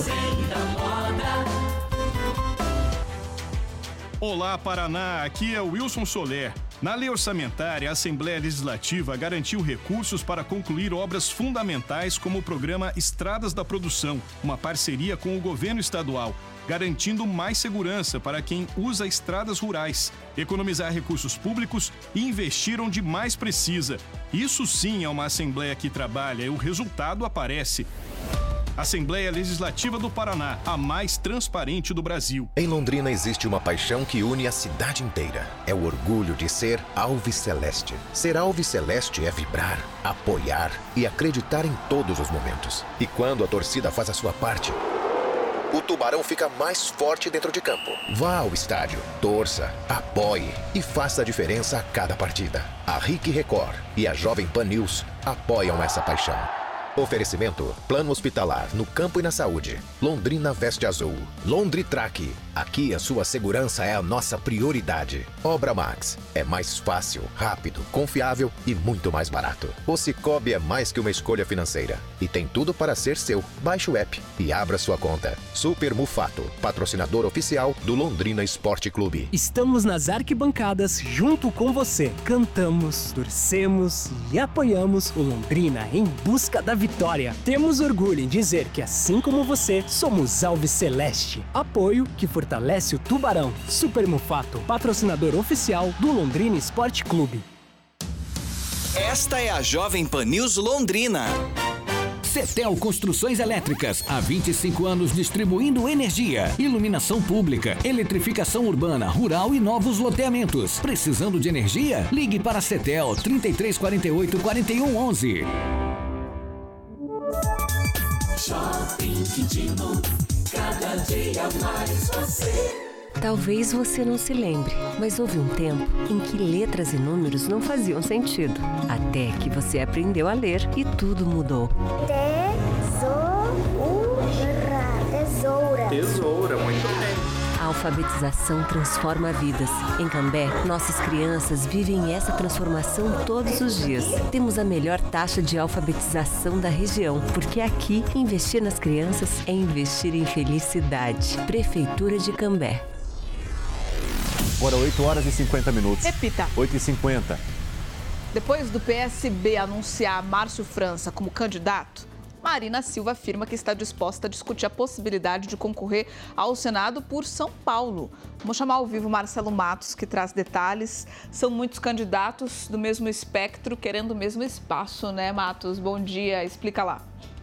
Olá, Paraná, aqui é o Wilson Soler. Na lei orçamentária, a Assembleia Legislativa garantiu recursos para concluir obras fundamentais como o programa Estradas da Produção, uma parceria com o governo estadual, garantindo mais segurança para quem usa estradas rurais, economizar recursos públicos e investir onde mais precisa. Isso sim é uma Assembleia que trabalha e o resultado aparece. Assembleia Legislativa do Paraná, a mais transparente do Brasil. Em Londrina existe uma paixão que une a cidade inteira. É o orgulho de ser Alviceleste. Ser Alviceleste é vibrar, apoiar e acreditar em todos os momentos. E quando a torcida faz a sua parte, o Tubarão fica mais forte dentro de campo. Vá ao estádio, torça, apoie e faça a diferença a cada partida. A Rick Record e a Jovem Pan News apoiam essa paixão. Oferecimento: Plano Hospitalar no Campo e na Saúde. Londrina Veste Azul. Londritrack. Aqui a sua segurança é a nossa prioridade. Obra Max. É mais fácil, rápido, confiável e muito mais barato. O Cicobi é mais que uma escolha financeira e tem tudo para ser seu. Baixe o app e abra sua conta. Super Mufato, patrocinador oficial do Londrina Esporte Clube. Estamos nas arquibancadas junto com você. Cantamos, torcemos e apoiamos o Londrina em busca da vitória. Temos orgulho em dizer que, assim como você, somos Alviceleste. Apoio que fortalece o Tubarão. Super Mufato, patrocinador oficial do Londrina Esporte Clube. Esta é a Jovem Pan News Londrina. Cetel Construções Elétricas, há vinte e cinco anos distribuindo energia, iluminação pública, eletrificação urbana, rural e novos loteamentos. Precisando de energia? Ligue para a Cetel trinta e três quarenta e oito, quarenta e um onze. Shopping Quintino, cada dia mais você. Talvez você não se lembre, mas houve um tempo em que letras e números não faziam sentido. Até que você aprendeu a ler e tudo mudou. Tesoura. Tesoura. Tesoura, muito bem. A alfabetização transforma vidas. Em Cambé, nossas crianças vivem essa transformação todos os dias. Temos a melhor taxa de alfabetização da região, porque aqui, investir nas crianças é investir em felicidade. Prefeitura de Cambé. Agora, oito horas e cinquenta minutos. Repita. oito e cinquenta. Depois do P S B anunciar Márcio França como candidato, Marina Silva afirma que está disposta a discutir a possibilidade de concorrer ao Senado por São Paulo. Vamos chamar ao vivo Marcelo Matos, que traz detalhes. São muitos candidatos do mesmo espectro, querendo o mesmo espaço, né, Matos? Bom dia, explica lá.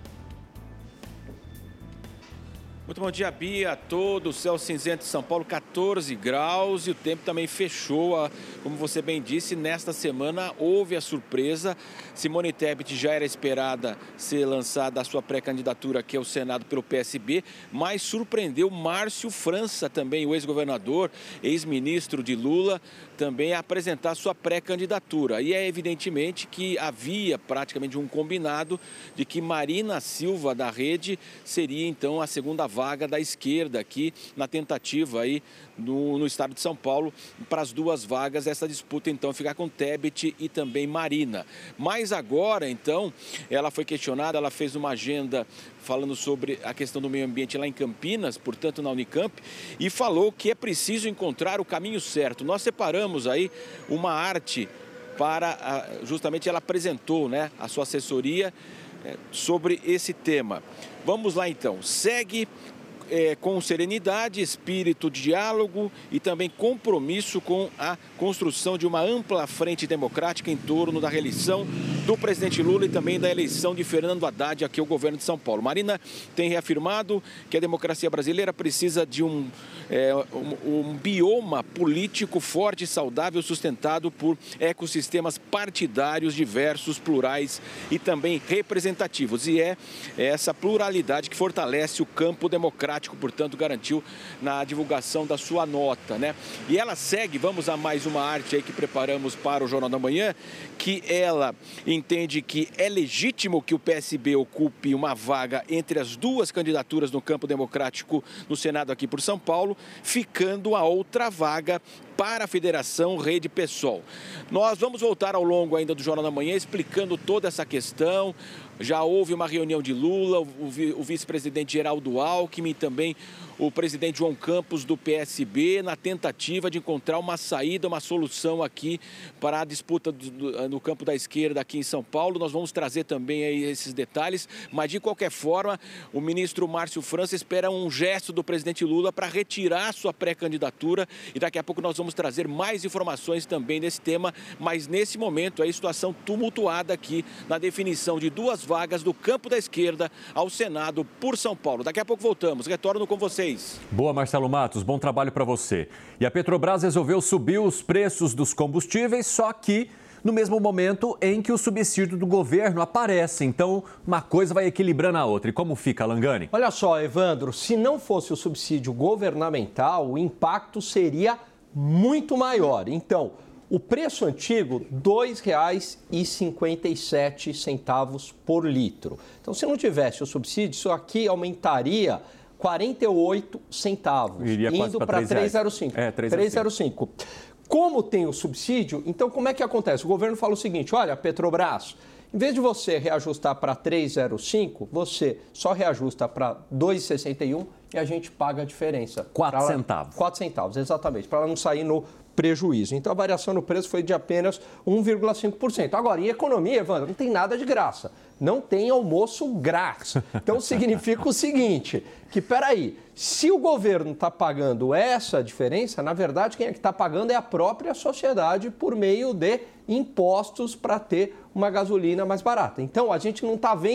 Muito bom dia, Bia. Todo o céu cinzento de São Paulo, quatorze graus, e o tempo também fechou. Como você bem disse, nesta semana houve a surpresa. Simone Tebet já era esperada ser lançada a sua pré-candidatura aqui ao Senado pelo P S B, mas surpreendeu Márcio França também, o ex-governador, ex-ministro de Lula, também a apresentar sua pré-candidatura. E é evidentemente que havia praticamente um combinado de que Marina Silva, da Rede, seria então a segunda vaga da esquerda aqui na tentativa aí no, no estado de São Paulo para as duas vagas. Essa disputa então ficar com Tebet e também Marina. Mas agora então ela foi questionada, ela fez uma agenda falando sobre a questão do meio ambiente lá em Campinas, portanto na Unicamp, e falou que é preciso encontrar o caminho certo. Nós separamos aí uma arte para, justamente ela apresentou, né, a sua assessoria é, sobre esse tema. Vamos lá então, segue é, com serenidade, espírito de diálogo e também compromisso com a construção de uma ampla frente democrática em torno da reeleição do presidente Lula e também da eleição de Fernando Haddad aqui ao governo de São Paulo. Marina tem reafirmado que a democracia brasileira precisa de um, é, um, um bioma político forte e saudável, sustentado por ecossistemas partidários diversos, plurais e também representativos. E é essa pluralidade que fortalece o campo democrático, portanto, garantiu na divulgação da sua nota, né? E ela segue, vamos a mais uma arte aí que preparamos para o Jornal da Manhã, que ela entende que é legítimo que o P S B ocupe uma vaga entre as duas candidaturas no campo democrático no Senado aqui por São Paulo, ficando a outra vaga para a Federação Rede PSOL. Nós vamos voltar ao longo ainda do Jornal da Manhã explicando toda essa questão. Já houve uma reunião de Lula, o vice-presidente Geraldo Alckmin, também o presidente João Campos do P S B, na tentativa de encontrar uma saída, uma solução aqui para a disputa do, do, no campo da esquerda aqui em São Paulo. Nós vamos trazer também aí esses detalhes, mas de qualquer forma, o ministro Márcio França espera um gesto do presidente Lula para retirar sua pré-candidatura, e daqui a pouco nós vamos trazer mais informações também nesse tema, mas nesse momento a situação tumultuada aqui na definição de duas vagas do campo da esquerda ao Senado por São Paulo. Daqui a pouco voltamos, retorno com vocês. Boa, Marcelo Matos, bom trabalho para você. E a Petrobras resolveu subir os preços dos combustíveis, só que no mesmo momento em que o subsídio do governo aparece. Então, uma coisa vai equilibrando a outra. E como fica, Langani? Olha só, Evandro, se não fosse o subsídio governamental, o impacto seria muito maior. Então, o preço antigo, dois reais e cinquenta e sete centavos por litro. Então, se não tivesse o subsídio, isso aqui aumentaria quarenta e oito centavos, iria indo para três reais e cinco. É, três reais e cinco. Como tem o subsídio, então como é que acontece? O governo fala o seguinte, olha, Petrobras, em vez de você reajustar para três reais e cinco, você só reajusta para dois reais e sessenta e um e a gente paga a diferença. quatro centavos. quatro centavos, exatamente, para ela não sair no prejuízo. Então a variação no preço foi de apenas um vírgula cinco por cento. Agora, em economia, Evandro, não tem nada de graça. Não tem almoço grátis. Então significa o seguinte, que peraí, se o governo está pagando essa diferença, na verdade quem é que está pagando é a própria sociedade por meio de impostos para ter uma gasolina mais barata. Então a gente não está vendo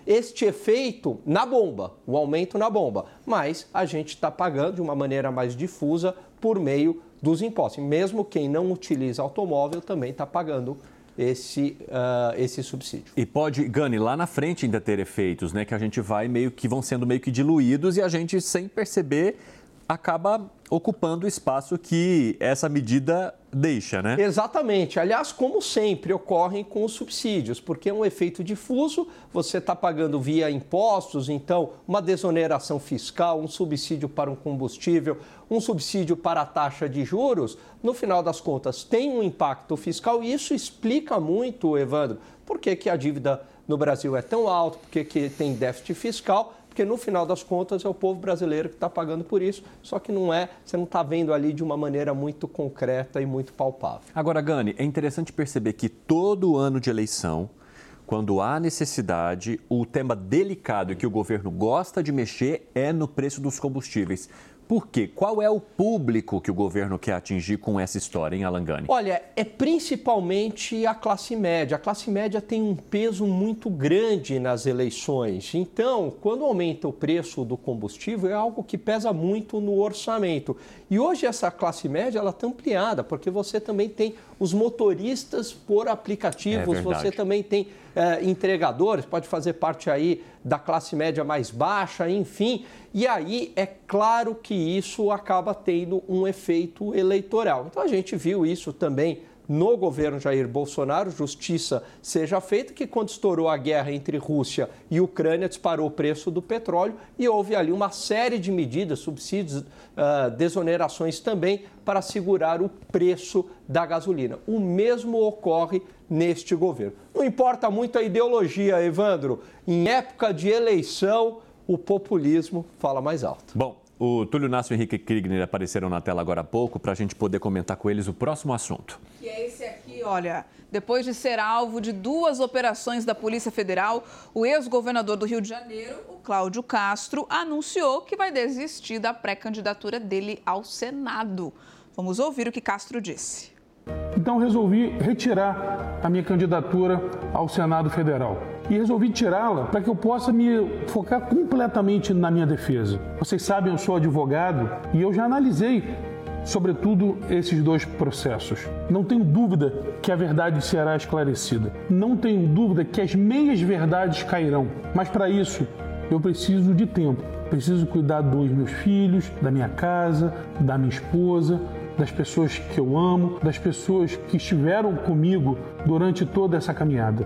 este efeito na bomba, o aumento na bomba. Mas a gente está pagando de uma maneira mais difusa por meio dos impostos. Mesmo quem não utiliza automóvel também está pagando esse, uh, esse subsídio. E pode, Gani, lá na frente ainda ter efeitos, né? Que a gente vai meio que vão sendo meio que diluídos e a gente, sem perceber, acaba ocupando o espaço que essa medida deixa, né? Exatamente. Aliás, como sempre, ocorrem com os subsídios, porque é um efeito difuso, você está pagando via impostos, então uma desoneração fiscal, um subsídio para um combustível, um subsídio para a taxa de juros, no final das contas tem um impacto fiscal e isso explica muito, Evandro, por que que a dívida no Brasil é tão alta, por que que tem déficit fiscal, porque no final das contas é o povo brasileiro que está pagando por isso, só que não é, você não está vendo ali de uma maneira muito concreta e muito palpável. Agora, Gani, é interessante perceber que todo ano de eleição, quando há necessidade, o tema delicado que o governo gosta de mexer é no preço dos combustíveis. Por quê? Qual é o público que o governo quer atingir com essa história, hein, Alan Gani? Olha, é principalmente a classe média. A classe média tem um peso muito grande nas eleições. Então, quando aumenta o preço do combustível, é algo que pesa muito no orçamento. E hoje essa classe média ela está ampliada, porque você também tem os motoristas por aplicativos, é você também tem é, entregadores, pode fazer parte aí da classe média mais baixa, enfim. E aí é claro que isso acaba tendo um efeito eleitoral. Então a gente viu isso também no governo Jair Bolsonaro, justiça seja feita, que quando estourou a guerra entre Rússia e Ucrânia, disparou o preço do petróleo e houve ali uma série de medidas, subsídios, uh, desonerações também para segurar o preço da gasolina. O mesmo ocorre neste governo. Não importa muito a ideologia, Evandro, em época de eleição, o populismo fala mais alto. Bom, o Túlio Nasso e o Henrique Kriegner apareceram na tela agora há pouco para a gente poder comentar com eles o próximo assunto. Que é esse aqui, olha. Depois de ser alvo de duas operações da Polícia Federal, o ex-governador do Rio de Janeiro, o Cláudio Castro, anunciou que vai desistir da pré-candidatura dele ao Senado. Vamos ouvir o que Castro disse. Então resolvi retirar a minha candidatura ao Senado Federal. E resolvi tirá-la para que eu possa me focar completamente na minha defesa. Vocês sabem, eu sou advogado e eu já analisei, sobretudo, esses dois processos. Não tenho dúvida que a verdade será esclarecida. Não tenho dúvida que as meias verdades cairão. Mas para isso, eu preciso de tempo. Preciso cuidar dos meus filhos, da minha casa, da minha esposa, das pessoas que eu amo, das pessoas que estiveram comigo durante toda essa caminhada.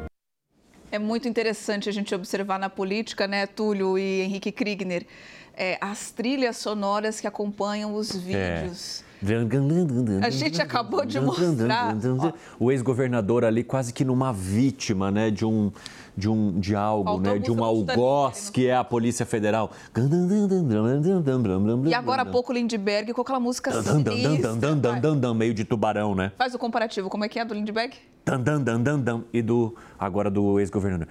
É muito interessante a gente observar na política, né, Túlio e Henrique Kriegner, é, as trilhas sonoras que acompanham os vídeos. É. A gente acabou de mostrar. O ex-governador ali quase que numa vítima, né, de um de um de algo, né, de um algoz que é a Polícia Federal. E agora há pouco Lindbergh com aquela música sinistra, meio de tubarão, né? Faz o comparativo, como é que é do Lindbergh? E do agora do ex-governador.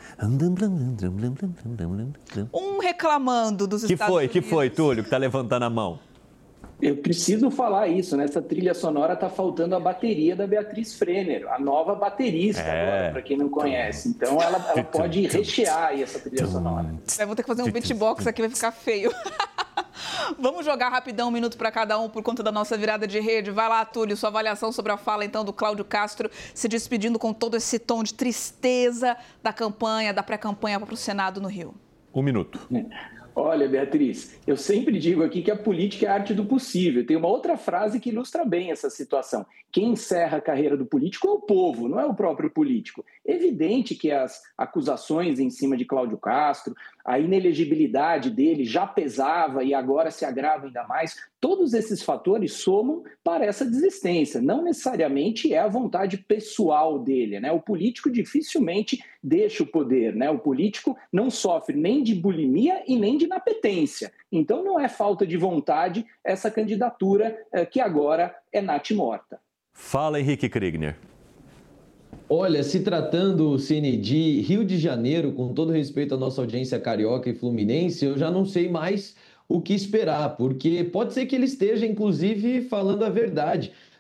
Um reclamando dos que Estados foi, Unidos. Que foi, Túlio, que tá levantando a mão? Eu preciso falar isso, nessa trilha sonora está faltando a bateria da Beatriz Frenner, a nova baterista, é. agora, para quem não conhece. Então ela, ela pode rechear aí essa trilha sonora. Eu vou ter que fazer um beatbox aqui, vai ficar feio. Vamos jogar rapidão, um minuto para cada um por conta da nossa virada de rede. Vai lá, Túlio, sua avaliação sobre a fala, então, do Cláudio Castro, se despedindo com todo esse tom de tristeza da campanha, da pré-campanha para o Senado no Rio. Um minuto. É. Olha, Beatriz, eu sempre digo aqui que a política é a arte do possível. Tem uma outra frase que ilustra bem essa situação. Quem encerra a carreira do político é o povo, não é o próprio político. É evidente que as acusações em cima de Cláudio Castro, a inelegibilidade dele já pesava e agora se agrava ainda mais. Todos esses fatores somam para essa desistência. Não necessariamente é a vontade pessoal dele, né? O político dificilmente deixa o poder, né? O político não sofre nem de bulimia e nem de inapetência. Então não é falta de vontade essa candidatura eh, que agora é natimorta. Fala, Henrique Kriegner. Olha, se tratando, Cine, de Rio de Janeiro, com todo respeito à nossa audiência carioca e fluminense, eu já não sei mais o que esperar, porque pode ser que ele esteja, inclusive, falando a verdade.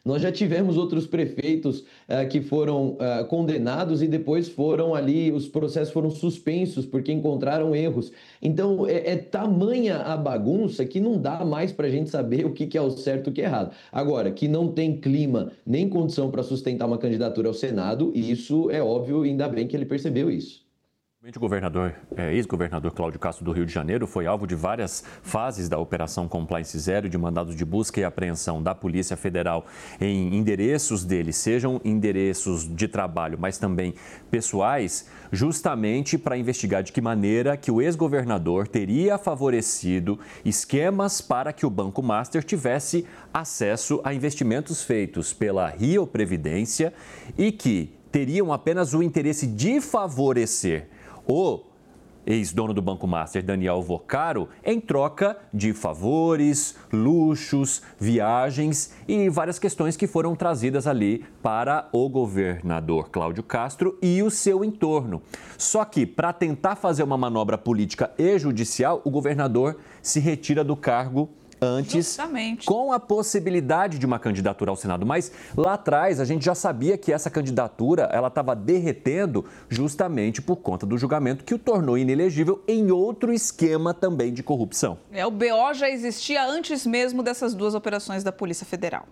Nós já tivemos outros prefeitos uh, que foram uh, condenados e depois foram ali, os processos foram suspensos porque encontraram erros. Então, é, é tamanha a bagunça que não dá mais para a gente saber o que, que é o certo e o que é errado. Agora, que não tem clima nem condição para sustentar uma candidatura ao Senado, isso é óbvio, ainda bem que ele percebeu isso. O governador, é, ex-governador Cláudio Castro do Rio de Janeiro foi alvo de várias fases da Operação Compliance Zero, de mandados de busca e apreensão da Polícia Federal em endereços dele, sejam endereços de trabalho, mas também pessoais, justamente para investigar de que maneira que o ex-governador teria favorecido esquemas para que o Banco Master tivesse acesso a investimentos feitos pela Rio Previdência e que teriam apenas o interesse de favorecer o ex-dono do Banco Master, Daniel Vocaro, em troca de favores, luxos, viagens e várias questões que foram trazidas ali para o governador Cláudio Castro e o seu entorno. Só que, para tentar fazer uma manobra política e judicial, o governador se retira do cargo antes, Justamente. com a possibilidade de uma candidatura ao Senado. Mas lá atrás a gente já sabia que essa candidatura ela estava derretendo justamente por conta do julgamento que o tornou inelegível em outro esquema também de corrupção. É, o B O já existia antes mesmo dessas duas operações da Polícia Federal.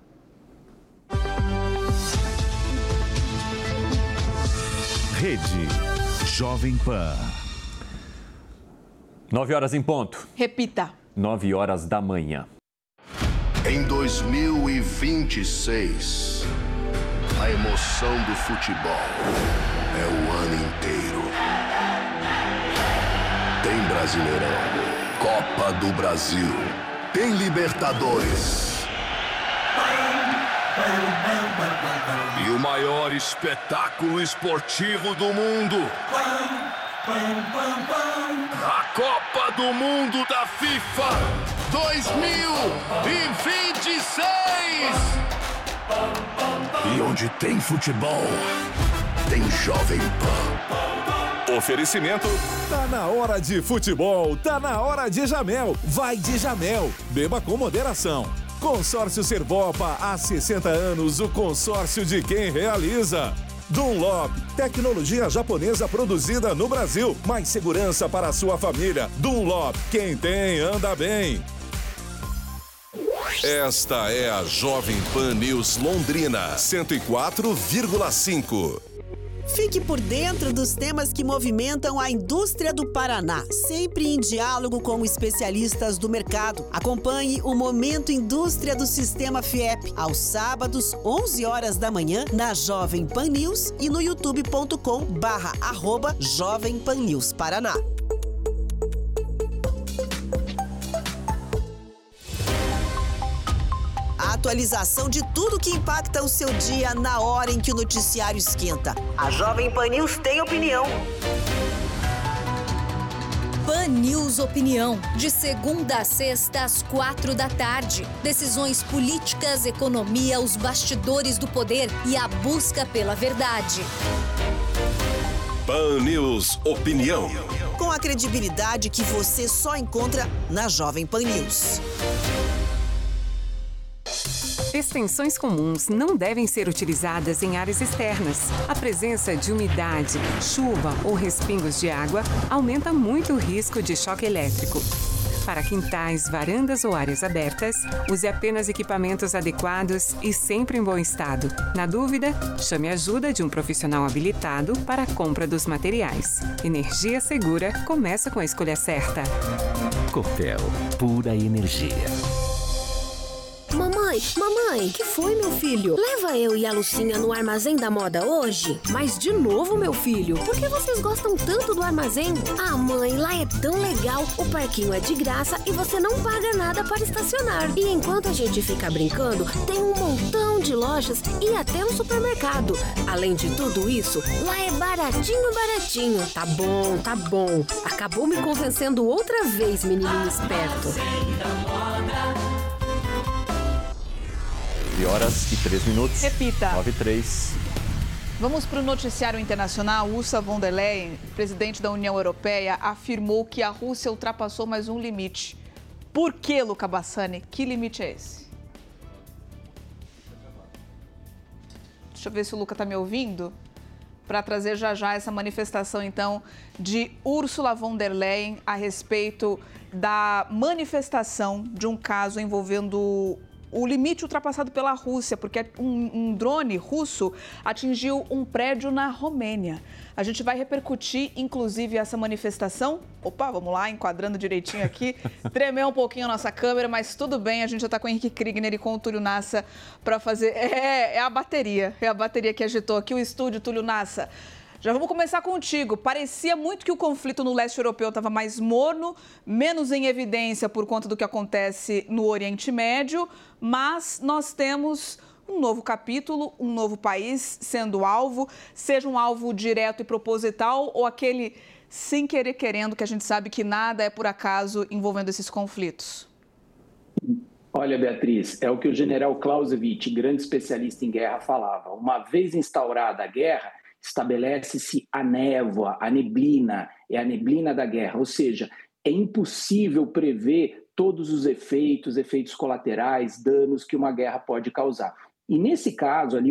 Rede Jovem Pan. Nove horas em ponto. Repita. Nove horas da manhã. Em dois mil e vinte e seis, a emoção do futebol é o ano inteiro. Tem Brasileirão, Copa do Brasil, tem Libertadores. E o maior espetáculo esportivo do mundo. A Copa do Mundo da FIFA dois mil e vinte e seis. E onde tem futebol, tem Jovem Pan. Oferecimento. Tá na hora de futebol, tá na hora de Jamel. Vai de Jamel. Beba com moderação. Consórcio Servopa, há sessenta anos, o consórcio de quem realiza. Dunlop, tecnologia japonesa produzida no Brasil, mais segurança para a sua família. Dunlop, quem tem anda bem. Esta é a Jovem Pan News Londrina, cento e quatro vírgula cinco. Fique por dentro dos temas que movimentam a indústria do Paraná, sempre em diálogo com especialistas do mercado. Acompanhe o Momento Indústria do Sistema Fiep, aos sábados, onze horas da manhã, na Jovem Pan News e no youtube ponto com barra arroba Jovem Pan News Paraná. Atualização de tudo que impacta o seu dia na hora em que o noticiário esquenta. A Jovem Pan News tem opinião. Pan News Opinião, de segunda a sexta às quatro da tarde. Decisões políticas, economia, os bastidores do poder e a busca pela verdade. Pan News Opinião. Com a credibilidade que você só encontra na Jovem Pan News. Extensões comuns não devem ser utilizadas em áreas externas. A presença de umidade, chuva ou respingos de água aumenta muito o risco de choque elétrico. Para quintais, varandas ou áreas abertas, use apenas equipamentos adequados e sempre em bom estado. Na dúvida, chame a ajuda de um profissional habilitado para a compra dos materiais. Energia segura começa com a escolha certa. Copel, pura energia. Mamãe, mamãe, que foi, meu filho? Leva eu e a Lucinha no Armazém da Moda hoje? Mas de novo, meu filho, por que vocês gostam tanto do armazém? Ah, mãe, lá é tão legal, o parquinho é de graça e você não paga nada para estacionar. E enquanto a gente fica brincando, tem um montão de lojas e até um supermercado. Além de tudo isso, lá é baratinho, baratinho. Tá bom, tá bom. Acabou me convencendo outra vez, menininho esperto. nove horas e três minutos. Repita. nove e três. Vamos para o noticiário internacional. Ursula von der Leyen, presidente da União Europeia, afirmou que a Rússia ultrapassou mais um limite. Por que, Luca Bassani? Que limite é esse? Deixa eu ver se o Luca está me ouvindo. Para trazer já já essa manifestação, então, de Ursula von der Leyen a respeito da manifestação de um caso envolvendo o limite ultrapassado pela Rússia, porque um, um drone russo atingiu um prédio na Romênia. A gente vai repercutir, inclusive, essa manifestação. Opa, vamos lá, enquadrando direitinho aqui. Tremeu um pouquinho a nossa câmera, mas tudo bem. A gente já está com o Henrique Kriegner e com o Túlio Nassa para fazer... É, é a bateria, é a bateria que agitou aqui o estúdio, Túlio Nassa. Já vamos começar contigo. Parecia muito que o conflito no leste europeu estava mais morno, menos em evidência por conta do que acontece no Oriente Médio, mas nós temos um novo capítulo, um novo país sendo alvo, seja um alvo direto e proposital ou aquele sem querer querendo, que a gente sabe que nada é por acaso envolvendo esses conflitos. Olha, Beatriz, é o que o general Clausewitz, grande especialista em guerra, falava. Uma vez instaurada a guerra, estabelece-se a névoa, a neblina, é a neblina da guerra, ou seja, é impossível prever todos os efeitos, efeitos colaterais, danos que uma guerra pode causar. E nesse caso ali,